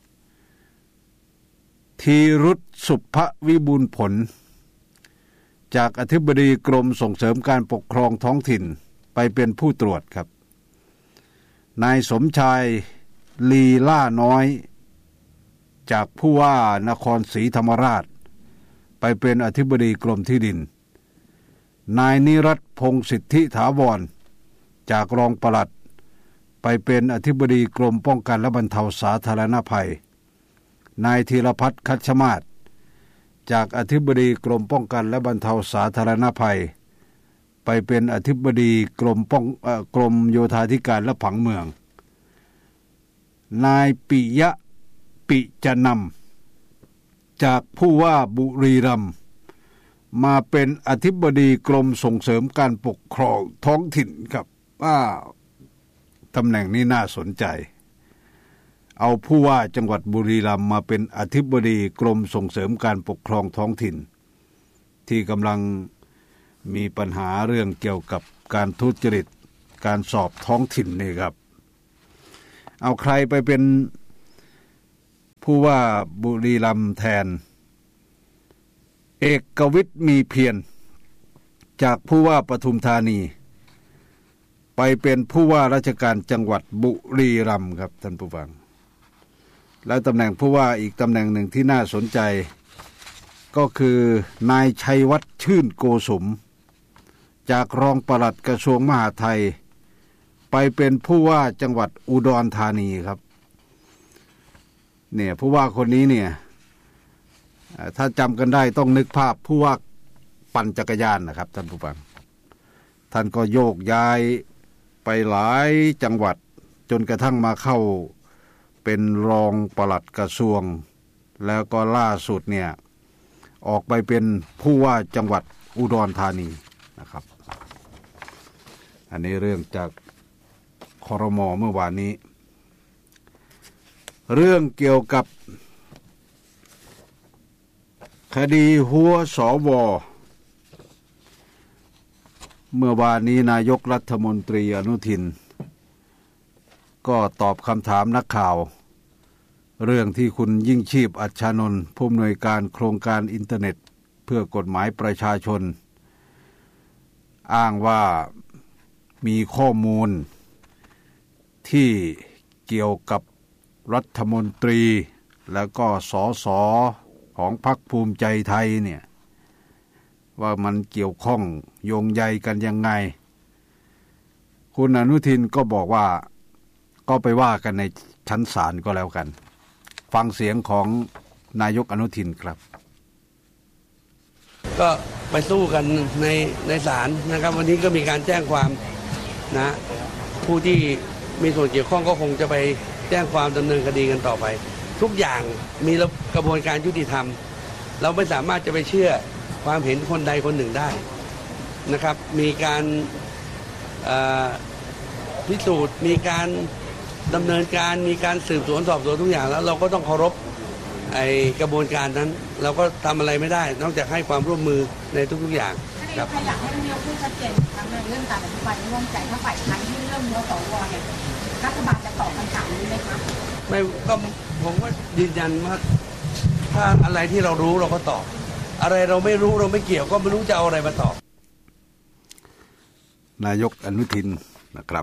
ธีรุตสุภวิบูลย์ผลจากอธิบดีกรมส่งเสริมการปกครองท้องถิ่นไปเป็นผู้ตรวจครับนายสมชายลีล่าน้อยจากผู้ว่านครศรีธรรมราชไปเป็นอธิบดีกรมที่ดินนายนิรัตน์พงษ์สิทธิถาวรจากรองปลัดไปเป็นอธิบดีกรมป้องกันและบรรเทาสาธารณภัยนายธีรพัฒน์คัชมาศจากอธิบดีกรมป้องกันและบรรเทาสาธารณภัยไปเป็นอธิบดีกรมโยธาธิการและผังเมืองนายปิยะปิจะนำจากผู้ว่าบุรีรัมย์มาเป็นอธิบดีกรมส่งเสริมการปกครองท้องถิ่นครับตำแหน่งนี้น่าสนใจเอาผู้ว่าจังหวัดบุรีรัมย์มาเป็นอธิบดีกรมส่งเสริมการปกครองท้องถิ่นที่กำลังมีปัญหาเรื่องเกี่ยวกับการทุจริตการสอบท้องถิ่นนี่ครับเอาใครไปเป็นผู้ว่าบุรีรัมย์แทนเอกวิทย์มีเพียรจากผู้ว่าปทุมธานีไปเป็นผู้ว่าราชการจังหวัดบุรีรัมย์ครับท่านผู้ฟังและตำแหน่งผู้ว่าอีกตำแหน่งหนึ่งที่น่าสนใจก็คือนายชัยวัฒน์ชื่นโกสุมจากรองปลัดกระทรวงมหาดไทยไปเป็นผู้ว่าจังหวัดอุดรธานีครับเนี่ยผู้ว่าคนนี้เนี่ยถ้าจำกันได้ต้องนึกภาพผู้ว่าปั่นจักรยานนะครับท่านผู้ฟังท่านก็โยกย้ายไปหลายจังหวัดจนกระทั่งมาเข้าเป็นรองปลัดกระทรวงแล้วก็ล่าสุดเนี่ยออกไปเป็นผู้ว่าจังหวัดอุดรธานีนะครับอันนี้เรื่องจากครม.เมื่อวานนี้เรื่องเกี่ยวกับคดีหัวสว.เมื่อวานนี้นายกรัฐมนตรีอนุทินก็ตอบคำถามนักข่าวเรื่องที่คุณยิ่งชีพอัชชานนท์ผู้อำนวยการโครงการอินเทอร์เน็ตเพื่อกฎหมายประชาชนอ้างว่ามีข้อมูลที่เกี่ยวกับรัฐมนตรีแล้วก็สสของพรรคภูมิใจไทยเนี่ยว่ามันเกี่ยวข้องโยงใยกันยังไงคุณอนุทินก็บอกว่าก็ไปว่ากันในชั้นศาลก็แล้วกันฟังเสียงของนายกอนุทินครับก็ไปสู้กันในศาลนะครับวันนี้ก็มีการแจ้งความนะผู้ที่มีส่วนเกี่ยวข้องก็คงจะไปแจ้งความดำเนินคดีกันต่อไปทุกอย่างมีกระบวนการยุติธรรมเราไม่สามารถจะไปเชื่อความเห็นคนใดคนหนึ่งได้นะครับมีการพิสูจน์มีการดำเนินการมีการสืบสวนสอบสวนทุกอย่างแล้วเราก็ต้องเคารพกระบวนการนั้นเราก็ทำอะไรไม่ได้นอกจากให้ความร่วมมือในทุกๆอย่างครับอยากให้นายกพูดชัดเจนทั้งในเรื่องการอธิบายไม่วางใจถ้าฝ่ายค้านที่เรื่องหัวสวเนี่ยรัฐบาลจะตอบคำถามนี้ไหมคะไม่ก็ผมก็ยืนยันว่าถ้าอะไรที่เรารู้เราก็ตอบอะไรเราไม่รู้เราไม่เกี่ยวก็ไม่รู้จะเอาอะไรมาตอบนายกอนุทินนะครับ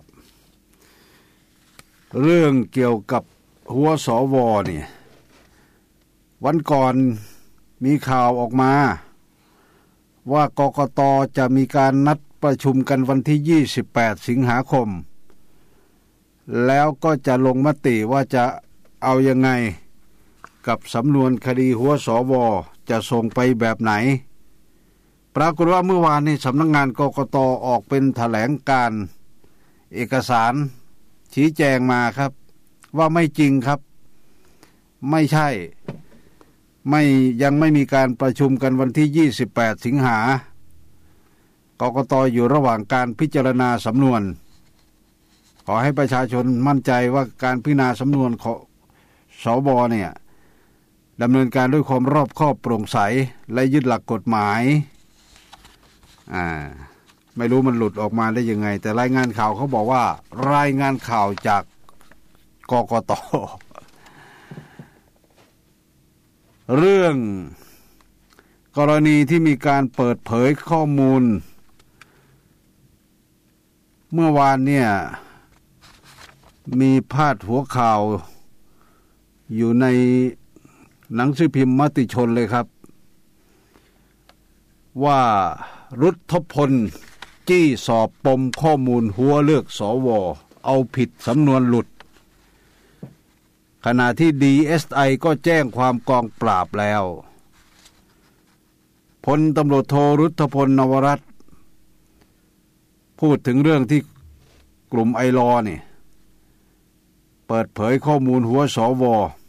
เรื่องเกี่ยวกับหัวสวเนี่ยวันก่อนมีข่าวออกมาว่ากกต.จะมีการนัดประชุมกันวันที่28สิงหาคมแล้วก็จะลงมติว่าจะเอายังไงกับสำนวนคดีหัวสวจะส่งไปแบบไหนปรากฏว่าเมื่อวานนี้สำนักงานกกต.ออกเป็นแถลงการเอกสารชี้แจงมาครับว่าไม่จริงครับไม่ใช่ยังไม่มีการประชุมกันวันที่28สิงหากกต.อยู่ระหว่างการพิจารณาสำนวนขอให้ประชาชนมั่นใจว่าการพิจารณาสำนวนของสวเนี่ยดำเนินการด้วยความรอบคอบโปร่งใสและยึดหลักกฎหมายไม่รู้มันหลุดออกมาได้ยังไงแต่รายงานข่าวเขาบอกว่ารายงานข่าวจากกกต.เรื่องกรณีที่มีการเปิดเผยข้อมูลเมื่อวานเนี่ยมีพาดหัวข่าวอยู่ในหนังสือพิมพ์มติชนเลยครับว่ารุทธพลจี้สอบปมข้อมูลหัวเลือกสวเอาผิดสำนวนหลุดขณะที่ DSI ก็แจ้งความกองปราบแล้วพลตำรวจโทรุทธพลนวรัตน์พูดถึงเรื่องที่กลุ่มไอลอเนี่ยเปิดเผยข้อมูลหัวสว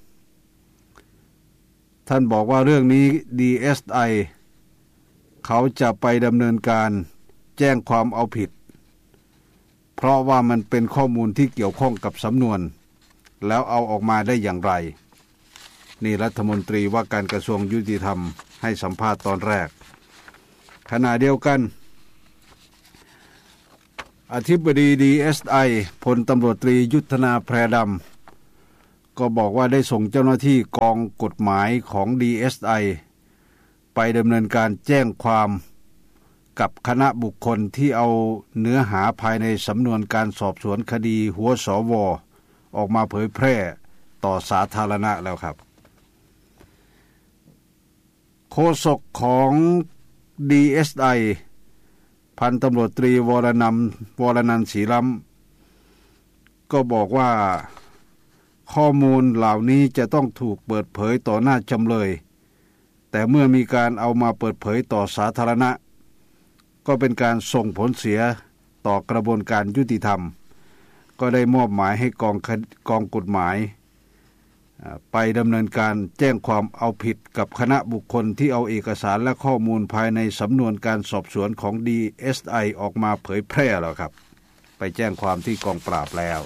ท่านบอกว่าเรื่องนี้ DSI เขาจะไปดำเนินการแจ้งความเอาผิดเพราะว่ามันเป็นข้อมูลที่เกี่ยวข้องกับสำนวนแล้วเอาออกมาได้อย่างไรนี่รัฐมนตรีว่าการกระทรวงยุติธรรมให้สัมภาษณ์ตอนแรกขณะเดียวกันอธิบดี DSI พลตำรวจตรียุทธนาแพรดำก็บอกว่าได้ส่งเจ้าหน้าที่กองกฎหมายของ DSI ไปดำเนินการแจ้งความกับคณะบุคคลที่เอาเนื้อหาภายในสำนวนการสอบสวนคดีหัวสวออกมาเผยแพร่ต่อสาธารณะแล้วครับโฆษกของ DSI พันตำรวจตรีวรนันท์ศรีล้ำก็บอกว่าข้อมูลเหล่านี้จะต้องถูกเปิดเผยต่อหน้าจำเลยแต่เมื่อมีการเอามาเปิดเผยต่อสาธารณะก็เป็นการส่งผลเสียต่อกระบวนการยุติธรรมก็ได้มอบหมายให้กองกฎหมายไปดำเนินการแจ้งความเอาผิดกับคณะบุคคลที่เอาเอกสารและข้อมูลภายในสำนวนการสอบสวนของ DSI ออกมาเผยแพร่แล้วครับไปแจ้งความที่กองปราบแล้ว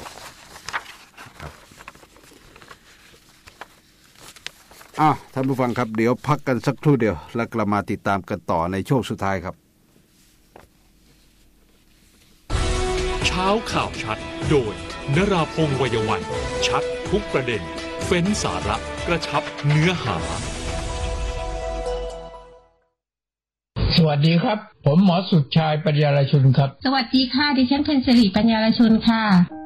ท่านผู้ฟังครับเดี๋ยวพักกันสักครู่เดียวแล้วกลับมาติดตามกันต่อในช่วงสุดท้ายครับเช้าข่าวชัดโดยนราพงษ์ วัยวันชัดทุกประเด็นเฟ้นสาระกระชับเนื้อหาสวัสดีครับผมหมอสุดชายปัญญารชุนครับสวัสดีค่ะดิฉันเพ็ญศิริปัญญารชุนค่ะ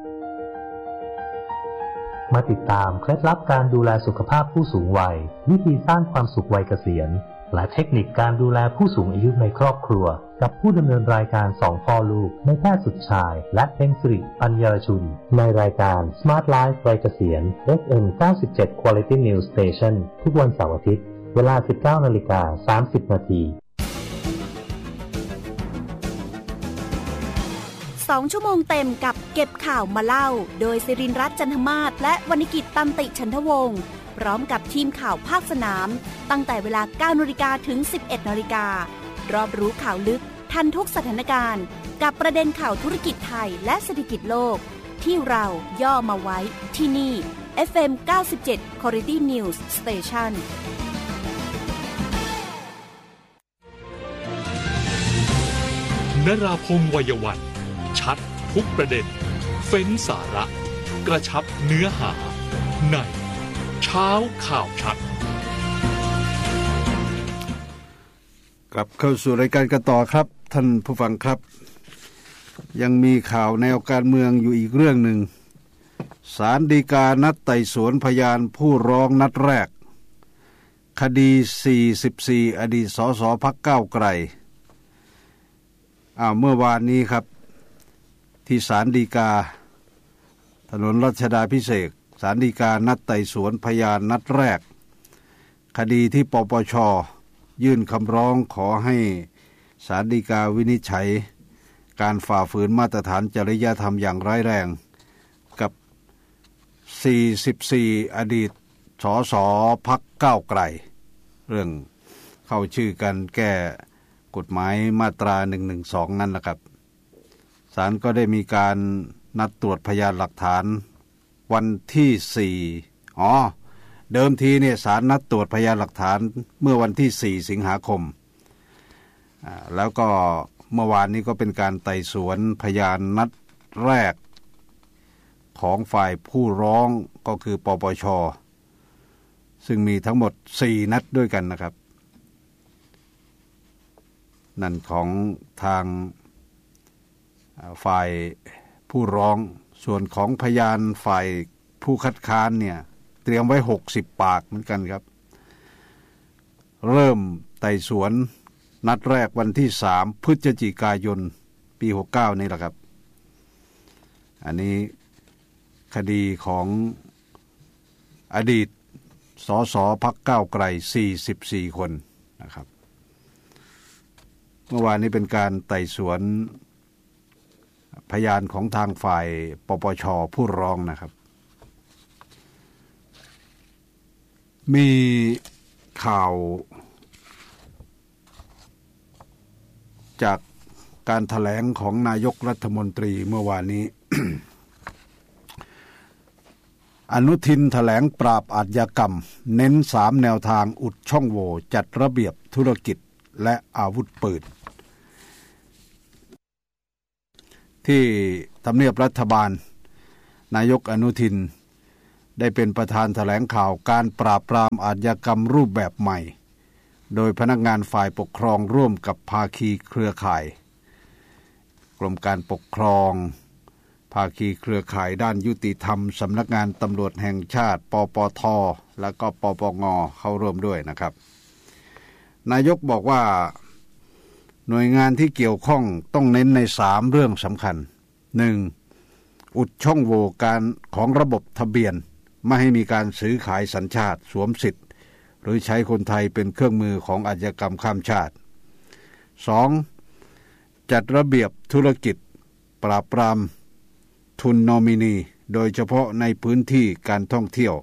มาติดตามเคล็ดลับการดูแลสุขภาพผู้สูงวัยวิธีสร้างความสุขวัยเกษียณและเทคนิคการดูแลผู้สูงอายุในครอบครัวกับผู้ดำเนินรายการ2พ่อลูกนายแพทย์สุดชายและเพ็ญศิริปัญญารชุนในรายการ Smart Life วัยเกษียณ FM 97 Quality News Station ทุกวันเสาร์อาทิตย์เวลา 19:30 น. 2 ชั่วโมงเต็มกับเก็บข่าวมาเล่าโดยศิรินทร์รัตน์จันทมาศและวรรณกิจตันติฉันทวงศ์พร้อมกับทีมข่าวภาคสนามตั้งแต่เวลา 9 นาฬิกาถึง 11 นาฬิการอบรู้ข่าวลึกทันทุกสถานการณ์กับประเด็นข่าวธุรกิจไทยและเศรษฐกิจโลกที่เราย่อมาไว้ที่นี่ FM 97 Quality News Station นราพงษ์ วัยวันชัดทุกประเด็นเฟ้นสาระกระชับเนื้อหาในเช้าข่าวชัดกลับเข้าสู่รายการกันต่อครับท่านผู้ฟังครับยังมีข่าวแนวการเมืองอยู่อีกเรื่องหนึ่งศาลฎีกานัดไต่สวนพยานผู้ร้องนัดแรกคดี44อดีตสสพรรคก้าวไกลเมื่อวานนี้ครับที่ศาลฎีกาถนนรัชดาภิเษกศาลฎีกานัดไต่สวนพยานนัดแรกคดีที่ปปช.ยื่นคำร้องขอให้ศาลฎีกาวินิจฉัยการฝ่าฝืนมาตรฐานจริยธรรมอย่างร้ายแรงกับ44อดีตสสพรรคก้าวไกลเรื่องเข้าชื่อกันแก้กฎหมายมาตรา112นั่นแหละครับศาลก็ได้มีการนัดตรวจพยานหลักฐานวันที่4เดิมทีเนี่ยศาลนัดตรวจพยานหลักฐานเมื่อวันที่4สิงหาคมแล้วก็เมื่อวานนี้ก็เป็นการไต่สวนพยานนัดแรกของฝ่ายผู้ร้องก็คือปปช.ซึ่งมีทั้งหมด4นัดด้วยกันนะครับนั่นของทางฝ่ายผู้ร้องส่วนของพยานฝ่ายผู้คัดค้านเนี่ยเตรียมไว้60ปากเหมือนกันครับเริ่มไต่สวนนัดแรกวันที่3พฤศจิกายนปี69นี่แหละครับอันนี้คดีของอดีตสสพรรคก้าวไกล44คนนะครับเมื่อวานนี้เป็นการไต่สวนพยานของทางฝ่ายปปช.ผู้ร้องนะครับมีข่าวจากการแถลงของนายกรัฐมนตรีเมื่อวานนี้ อนุทินแถลงปราบอาชญากรรมเน้น3แนวทางอุดช่องโหว่จัดระเบียบธุรกิจและอาวุธปืนที่ทำเนียบรัฐบาลนายกอนุทินได้เป็นประธานแถลงข่าวการปราบปรามอาชญากรรมรูปแบบใหม่โดยพนักงานฝ่ายปกครองร่วมกับภาคีเครือข่ายกรมการปกครองภาคีเครือข่ายด้านยุติธรรมสำนักงานตำรวจแห่งชาติปปทและก็ปปงเข้าร่วมด้วยนะครับนายกบอกว่าหน่วยงานที่เกี่ยวข้องต้องเน้นใน3เรื่องสำคัญ 1. อุดช่องโหว่การของระบบทะเบียนไม่ให้มีการซื้อขายสัญชาติสวมสิทธิ์หรือใช้คนไทยเป็นเครื่องมือของอาชญากรรมข้ามชาติ 2. จัดระเบียบธุรกิจปราบปรามทุนนอมินีโดยเฉพาะในพื้นที่การท่องเที่ยว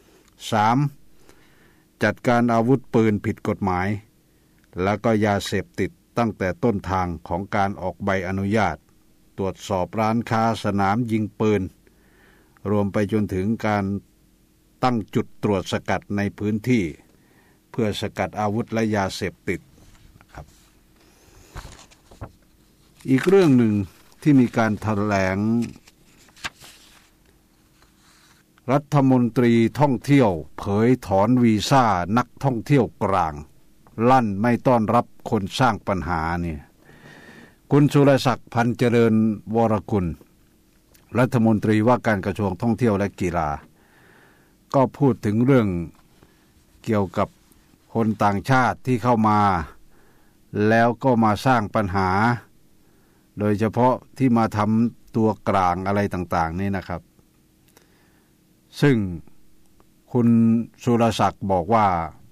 3. จัดการอาวุธปืนผิดกฎหมายและก็ยาเสพติดตั้งแต่ต้นทางของการออกใบอนุญาตตรวจสอบร้านค้าสนามยิงปืนรวมไปจนถึงการตั้งจุดตรวจสกัดในพื้นที่เพื่อสกัดอาวุธและยาเสพติดครับอีกเรื่องหนึ่งที่มีการแถลงรัฐมนตรีท่องเที่ยวเผยถอนวีซ่านักท่องเที่ยวกลางลั่นไม่ต้อนรับคนสร้างปัญหาเนี่ยคุณสุรศักดิ์พันเจริญวรกุลรัฐมนตรีว่าการกระทรวงท่องเที่ยวและกีฬาก็พูดถึงเรื่องเกี่ยวกับคนต่างชาติที่เข้ามาแล้วก็มาสร้างปัญหาโดยเฉพาะที่มาทำตัวกลางอะไรต่างๆนี่นะครับซึ่งคุณสุรศักดิ์บอกว่า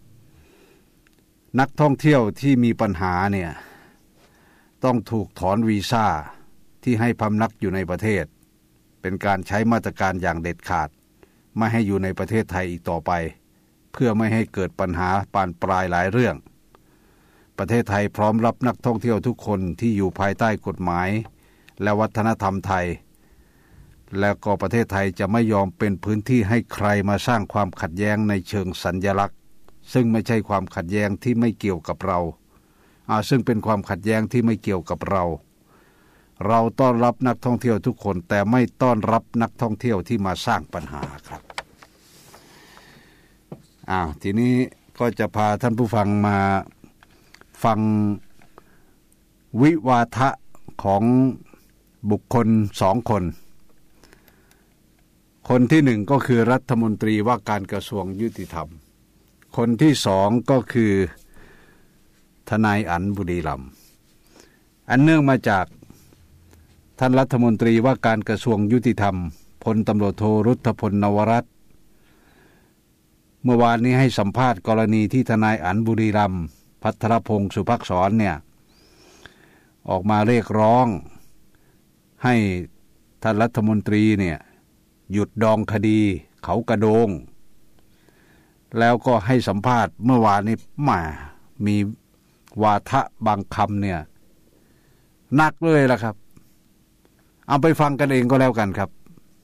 นักท่องเที่ยวที่มีปัญหาเนี่ยต้องถูกถอนวีซ่าที่ให้พำนักอยู่ในประเทศเป็นการใช้มาตรการอย่างเด็ดขาดไม่ให้อยู่ในประเทศไทยอีกต่อไปเพื่อไม่ให้เกิดปัญหาบานปลายหลายเรื่องประเทศไทยพร้อมรับนักท่องเที่ยวทุกคนที่อยู่ภายใต้กฎหมายและวัฒนธรรมไทยแล้วก็ประเทศไทยจะไม่ยอมเป็นพื้นที่ให้ใครมาสร้างความขัดแย้งในเชิงสัญลักษณ์ซึ่งไม่ใช่ความขัดแย้งที่ไม่เกี่ยวกับเราซึ่งเป็นความขัดแย้งที่ไม่เกี่ยวกับเราต้อนรับนักท่องเที่ยวทุกคนแต่ไม่ต้อนรับนักท่องเที่ยวที่มาสร้างปัญหาครับทีนี้ก็จะพาท่านผู้ฟังมาฟังวิวาทะของบุคคล2คนคนที่1ก็คือรัฐมนตรีว่าการกระทรวงยุติธรรมคนที่2ก็คือทนายอั๋นบุรีรัมย์อันเนื่องมาจากท่านรัฐมนตรีว่าการกระทรวงยุติธรรมพลตำรวจโทรุทธพลนวรัตน์เมื่อวานนี้ให้สัมภาษณ์กรณีที่ทนายอั๋นบุรีรัมย์ภัทรพงศ์สุภักษรเนี่ยออกมาเรียกร้องให้ท่านรัฐมนตรีเนี่ยหยุดดองคดีเขากระโดงแล้วก็ให้สัมภาษณ์เมื่อวานนี้มีวาทะบางคำเนี่ยหนักเลยล่ะครับเอาไปฟังกันเองก็แล้วกันครับ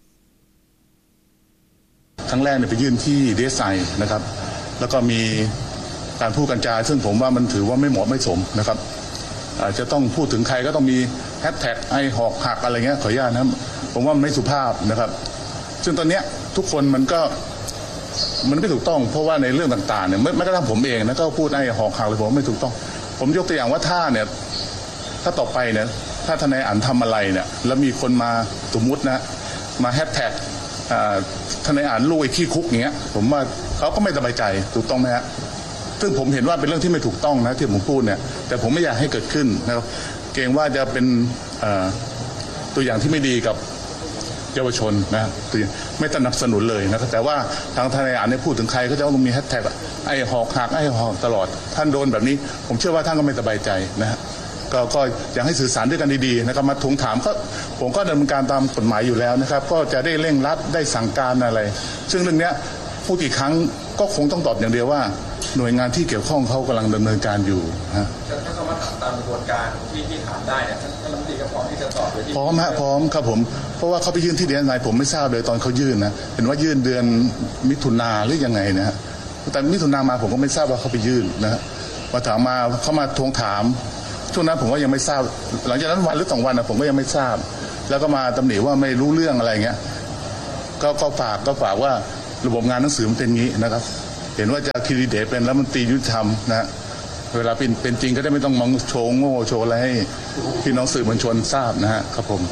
ครั้งแรกเนี่ยไปยื่นที่DSIนะครับแล้วก็มีการพูดกันจาซึ่งผมว่ามันถือว่าไม่เหมาะไม่สมนะครับอาจจะต้องพูดถึงใครก็ต้องมีแฮชแท็กไอหอกหักอะไรเงี้ยขออนุญาตนะครับผมว่ามันไม่สุภาพนะครับซึ่งตอนนี้ทุกคนมันไม่ถูกต้องเพราะว่าในเรื่องต่างๆเนี่ยไม่กระทั่งผมเองนะก็พูดไอ้หอกหักเลยผมไม่ถูกต้องผมยกตัวอย่างว่าถ้าต่อไปเนี่ยถ้าทนายอั๋นทำอะไรเนี่ยแล้วมีคนมาสมมุตินะมาแฮชแท็กทนายอั๋นลุยขี้คุกอย่างเงี้ยผมว่าเขาก็ไม่สบายใจถูกต้องไหมฮะซึ่งผมเห็นว่าเป็นเรื่องที่ไม่ถูกต้องนะที่ผมพูดเนี่ยแต่ผมไม่อยากให้เกิดขึ้นนะครับเกรงว่าจะเป็นตัวอย่างที่ไม่ดีกับเยาวชนนะไม่สนับสนุนเลยนะครับแต่ว่าทางทนายอั๋นเนี่ยพูดถึงใครก็จะต้องมีแฮชแท็กไอ้หอกหักไอ้หอกตลอดท่านโดนแบบนี้ผมเชื่อว่าท่านก็ไม่สบายใจนะฮะก็อยากให้สื่อสารด้วยกันดีๆนะครับมาทวงถามก็ผมก็ดำเนินการตามกฎหมายอยู่แล้วนะครับก็จะได้เร่งรัดได้สั่งการอะไรซึ่งเรื่องนี้พูดกี่ครั้งก็คงต้องตอบอย่างเดียวว่าหน่วยงานที่เกี่ยวข้องเขากำลังดำเนินการอยู่ฮะถ้าเขามาถามตามกระบวนการที่ถามได้เนี่ยท่านรัฐมนตรีก็พร้อมที่จะตอบเลยพร้อมฮะพร้อมครับผมเพราะว่าเขาไปยื่นที่DSIผมไม่ทราบเลยตอนเขายื่นนะเห็นว่ายื่นเดือนมิถุนาหรือยังไงนะฮะแต่มิถุนามาผมก็ไม่ทราบว่าเขาไปยื่นนะฮะมาถามมาเขามาทวงถามช่วงนั้นผมก็ยังไม่ทราบหลังจากนั้นวันหรือ2 วันนะผมก็ยังไม่ทราบแล้วก็มาตำหนิว่าไม่รู้เรื่องอะไรเงี้ยก็ฝากว่าระบบงานหนังสือมันเป็นงี้นะครับเห็นว่าจะคีรีเดชเป็นรัฐมนตรียุติธรรมนะเวลาเป็นจริงก็ได้ไม่ต้องมองโชว์โง่โชว์อะไรให้พี่น้องสื่อมวลชนทราบนะฮะครับผม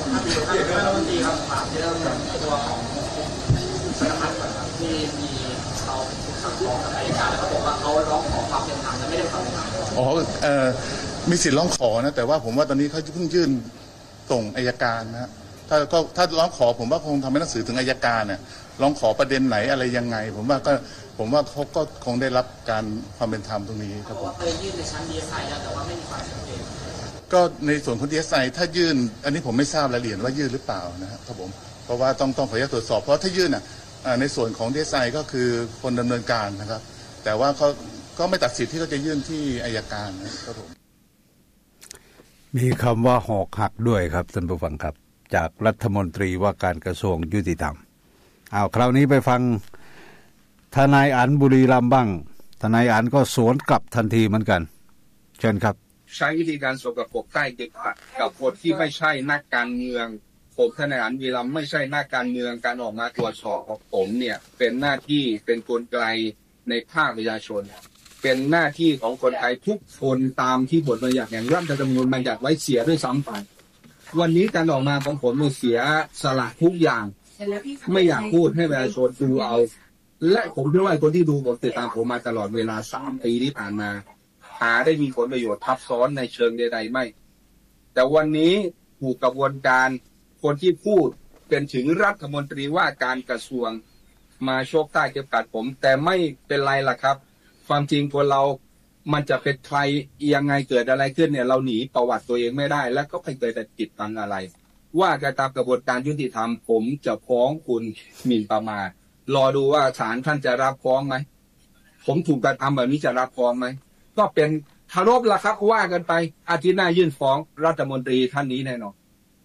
มีสิทธิ์ร้องขอนะแต่ว่าผมว่าตอนนี้เขาเพิ่งยื่นส่งอัยการนะถ้าร้องขอผมว่าคงทำให้หนังสือถึงอัยการเนี่ยร้องขอประเด็นไหนอะไรยังไงผมว่าเขาก็คงได้รับการความเป็นธรรมตรงนี้ครับผมเคยยื่นในชั้น DSI แล้วแต่ว่าไม่มีความชัดเจนก็ในส่วนของ DSI ถ้ายื่นอันนี้ผมไม่ทราบรายละเอียดว่ายื่นหรือเปล่านะครับผมเพราะว่าต้องขออนุญาตตรวจสอบเพราะถ้ายื่นในส่วนของ DSI ก็คือคนดำเนินการนะครับแต่ว่าเขาก็ไม่ตัดสิทธิ์ที่เขาจะยื่นที่อัยการนะครับผมมีคำว่าหอกหักด้วยครับท่านผู้ฟังครับจากรัฐมนตรีว่าการกระทรวงยุติธรรมคราวนี้ไปฟังทนายอั๋นบุรีรัมย์บ้างทนายอั๋นก็สวนกลับทันทีเหมือนกันเชิญครับใช้วิธีการสกปรกใต้เด็กกับคนที่ไม่ใช่นักการเมืองผมทนายอั๋นบุรีรัมย์ไม่ใช่นักการเมืองการออกมาตรวจสอบของผมเนี่ยเป็นหน้าที่เป็นกลไกในภาคประชาชนเป็นหน้าที่ของคนไทยทุกคนตามที่บทบัญญัติแห่งรัฐธรรมนูญบัญญัติไว้เสียด้วยซ้ำไปวันนี้การออกมาของผมมันเสียสละทุกอย่างไม่อยากพูดให้ประชาชนดูเอาและผมเชื่อว่าคนที่ดูผมติดตามผมมาตลอดเวลา3 ปีที่ผ่านมาหาได้มีผลประโยชน์ทับซ้อนในเชิงใดๆไม่แต่วันนี้ถูกกระบวนการคนที่พูดเป็นถึงรัฐมนตรีว่าการกระทรวงมาโชกใต้เก็บกัดผมแต่ไม่เป็นไรล่ะครับความจริงคนเรามันจะเป็นใครยังไงเกิดอะไรขึ้นเนี่ยเราหนีประวัติตัวเองไม่ได้แล้วก็ไม่เคยแต่ติดตังอะไรว่าการตามกระบวนการยุติธรรมผมจะฟ้องคุณหมิ่นประมาทรอดูว่าศาลท่านจะรับฟ้องไหมผมถูกกระทำแบบนี้จะรับฟ้องไหมก็เป็นคารพล่ะครับว่ากันไปอาทิตย์หน้ายื่นฟ้องรัฐมนตรีท่านนี้แน่นอน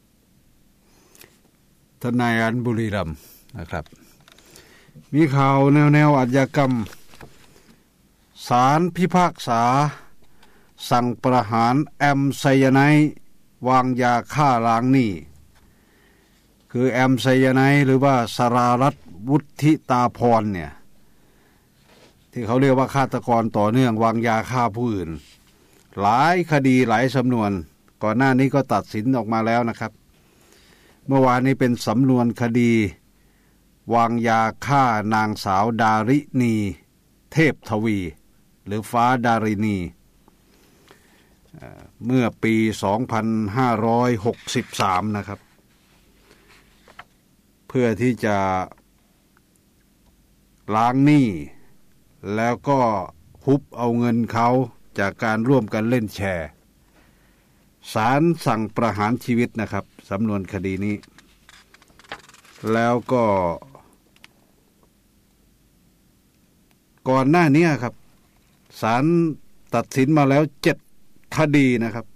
ทนายอั๋นบุรีรัมย์นะครับมีข่าวแนวอาชญากรรมศาลพิพากษาสั่งประหารแอมไซยาไนด์วางยาฆ่าล้างหนี้คือแอมไซยาไนด์หรือว่าสรารัตน์วุฒิตาพรเนี่ยที่เขาเรียกว่าฆาตกรต่อเนื่องวางยาฆ่าผู้อื่นหลายคดีหลายสำนวนก่อนหน้านี้ก็ตัดสินออกมาแล้วนะครับเมื่อวานนี้เป็นสำนวนคดีวางยาฆ่านางสาวดารินีเทพทวีหรือฟ้าดารินีเมื่อปี 2563 นะครับเพื่อที่จะล้างหนี้แล้วก็ฮุบเอาเงินเขาจากการร่วมกันเล่นแชร์ศาลสั่งประหารชีวิตนะครับสำนวนคดีนี้แล้วก็ก่อนหน้านี้ครับศาลตัดสินมาแล้ว7 คดีนะครับ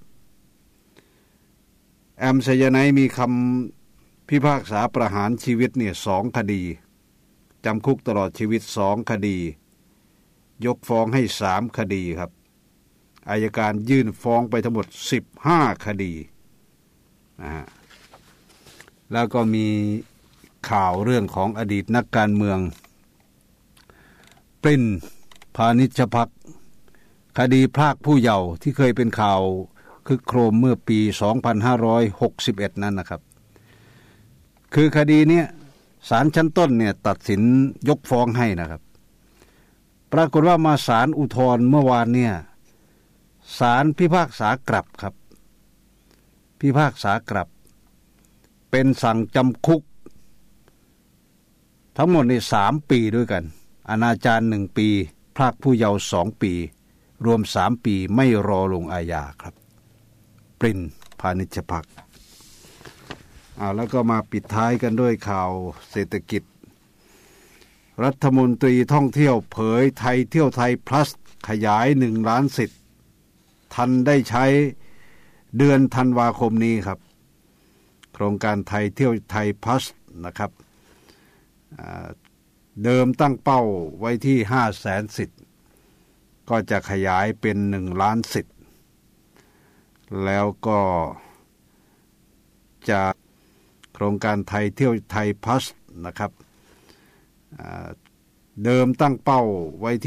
แอมไซยาไนด์มีคำพิพากษาประหารชีวิตเนี่ย2 คดีจำคุกตลอดชีวิต2 คดียกฟ้องให้3 คดีครับอัยการยื่นฟ้องไปทั้งหมด15 คดีนะฮะแล้วก็มีข่าวเรื่องของอดีตนักการเมืองปรินพานิชภักดิ์คดีพรากผู้เยาว์ที่เคยเป็นข่าวคึกโครมเมื่อปี 2561 นั่นนะครับคือคดีนี้ศาลชั้นต้นเนี่ยตัดสินยกฟ้องให้นะครับปรากฏว่ามาศาลอุทธรณ์เมื่อวานเนี่ยศาลพิพากษากลับครับพิพากษากลับเป็นสั่งจำคุกทั้งหมดใน3 ปีด้วยกันอนาจาร1 ปีพรากผู้เยาว์2 ปีรวม3 ปีไม่รอลงอาญาครับปรินพานิชภักดิ์แล้วก็มาปิดท้ายกันด้วยข่าวเศรษฐกิจรัฐมนตรีท่องเที่ยวเผยไทยเที่ยวไทย plus ขยาย1 ล้านสิทธิ์ทันได้ใช้เดือนธันวาคมนี้ครับโครงการไทยเที่ยวไทย plus นะครับเดิมตั้งเป้าไว้ที่ 500,000 สิทธิ์ก็จะขยายเป็น1 ล้านสิทธิ์แล้วก็จะโครงการไทยเที่ยวไทย plus นะครับเดิมตั้งเป้าไว้ที่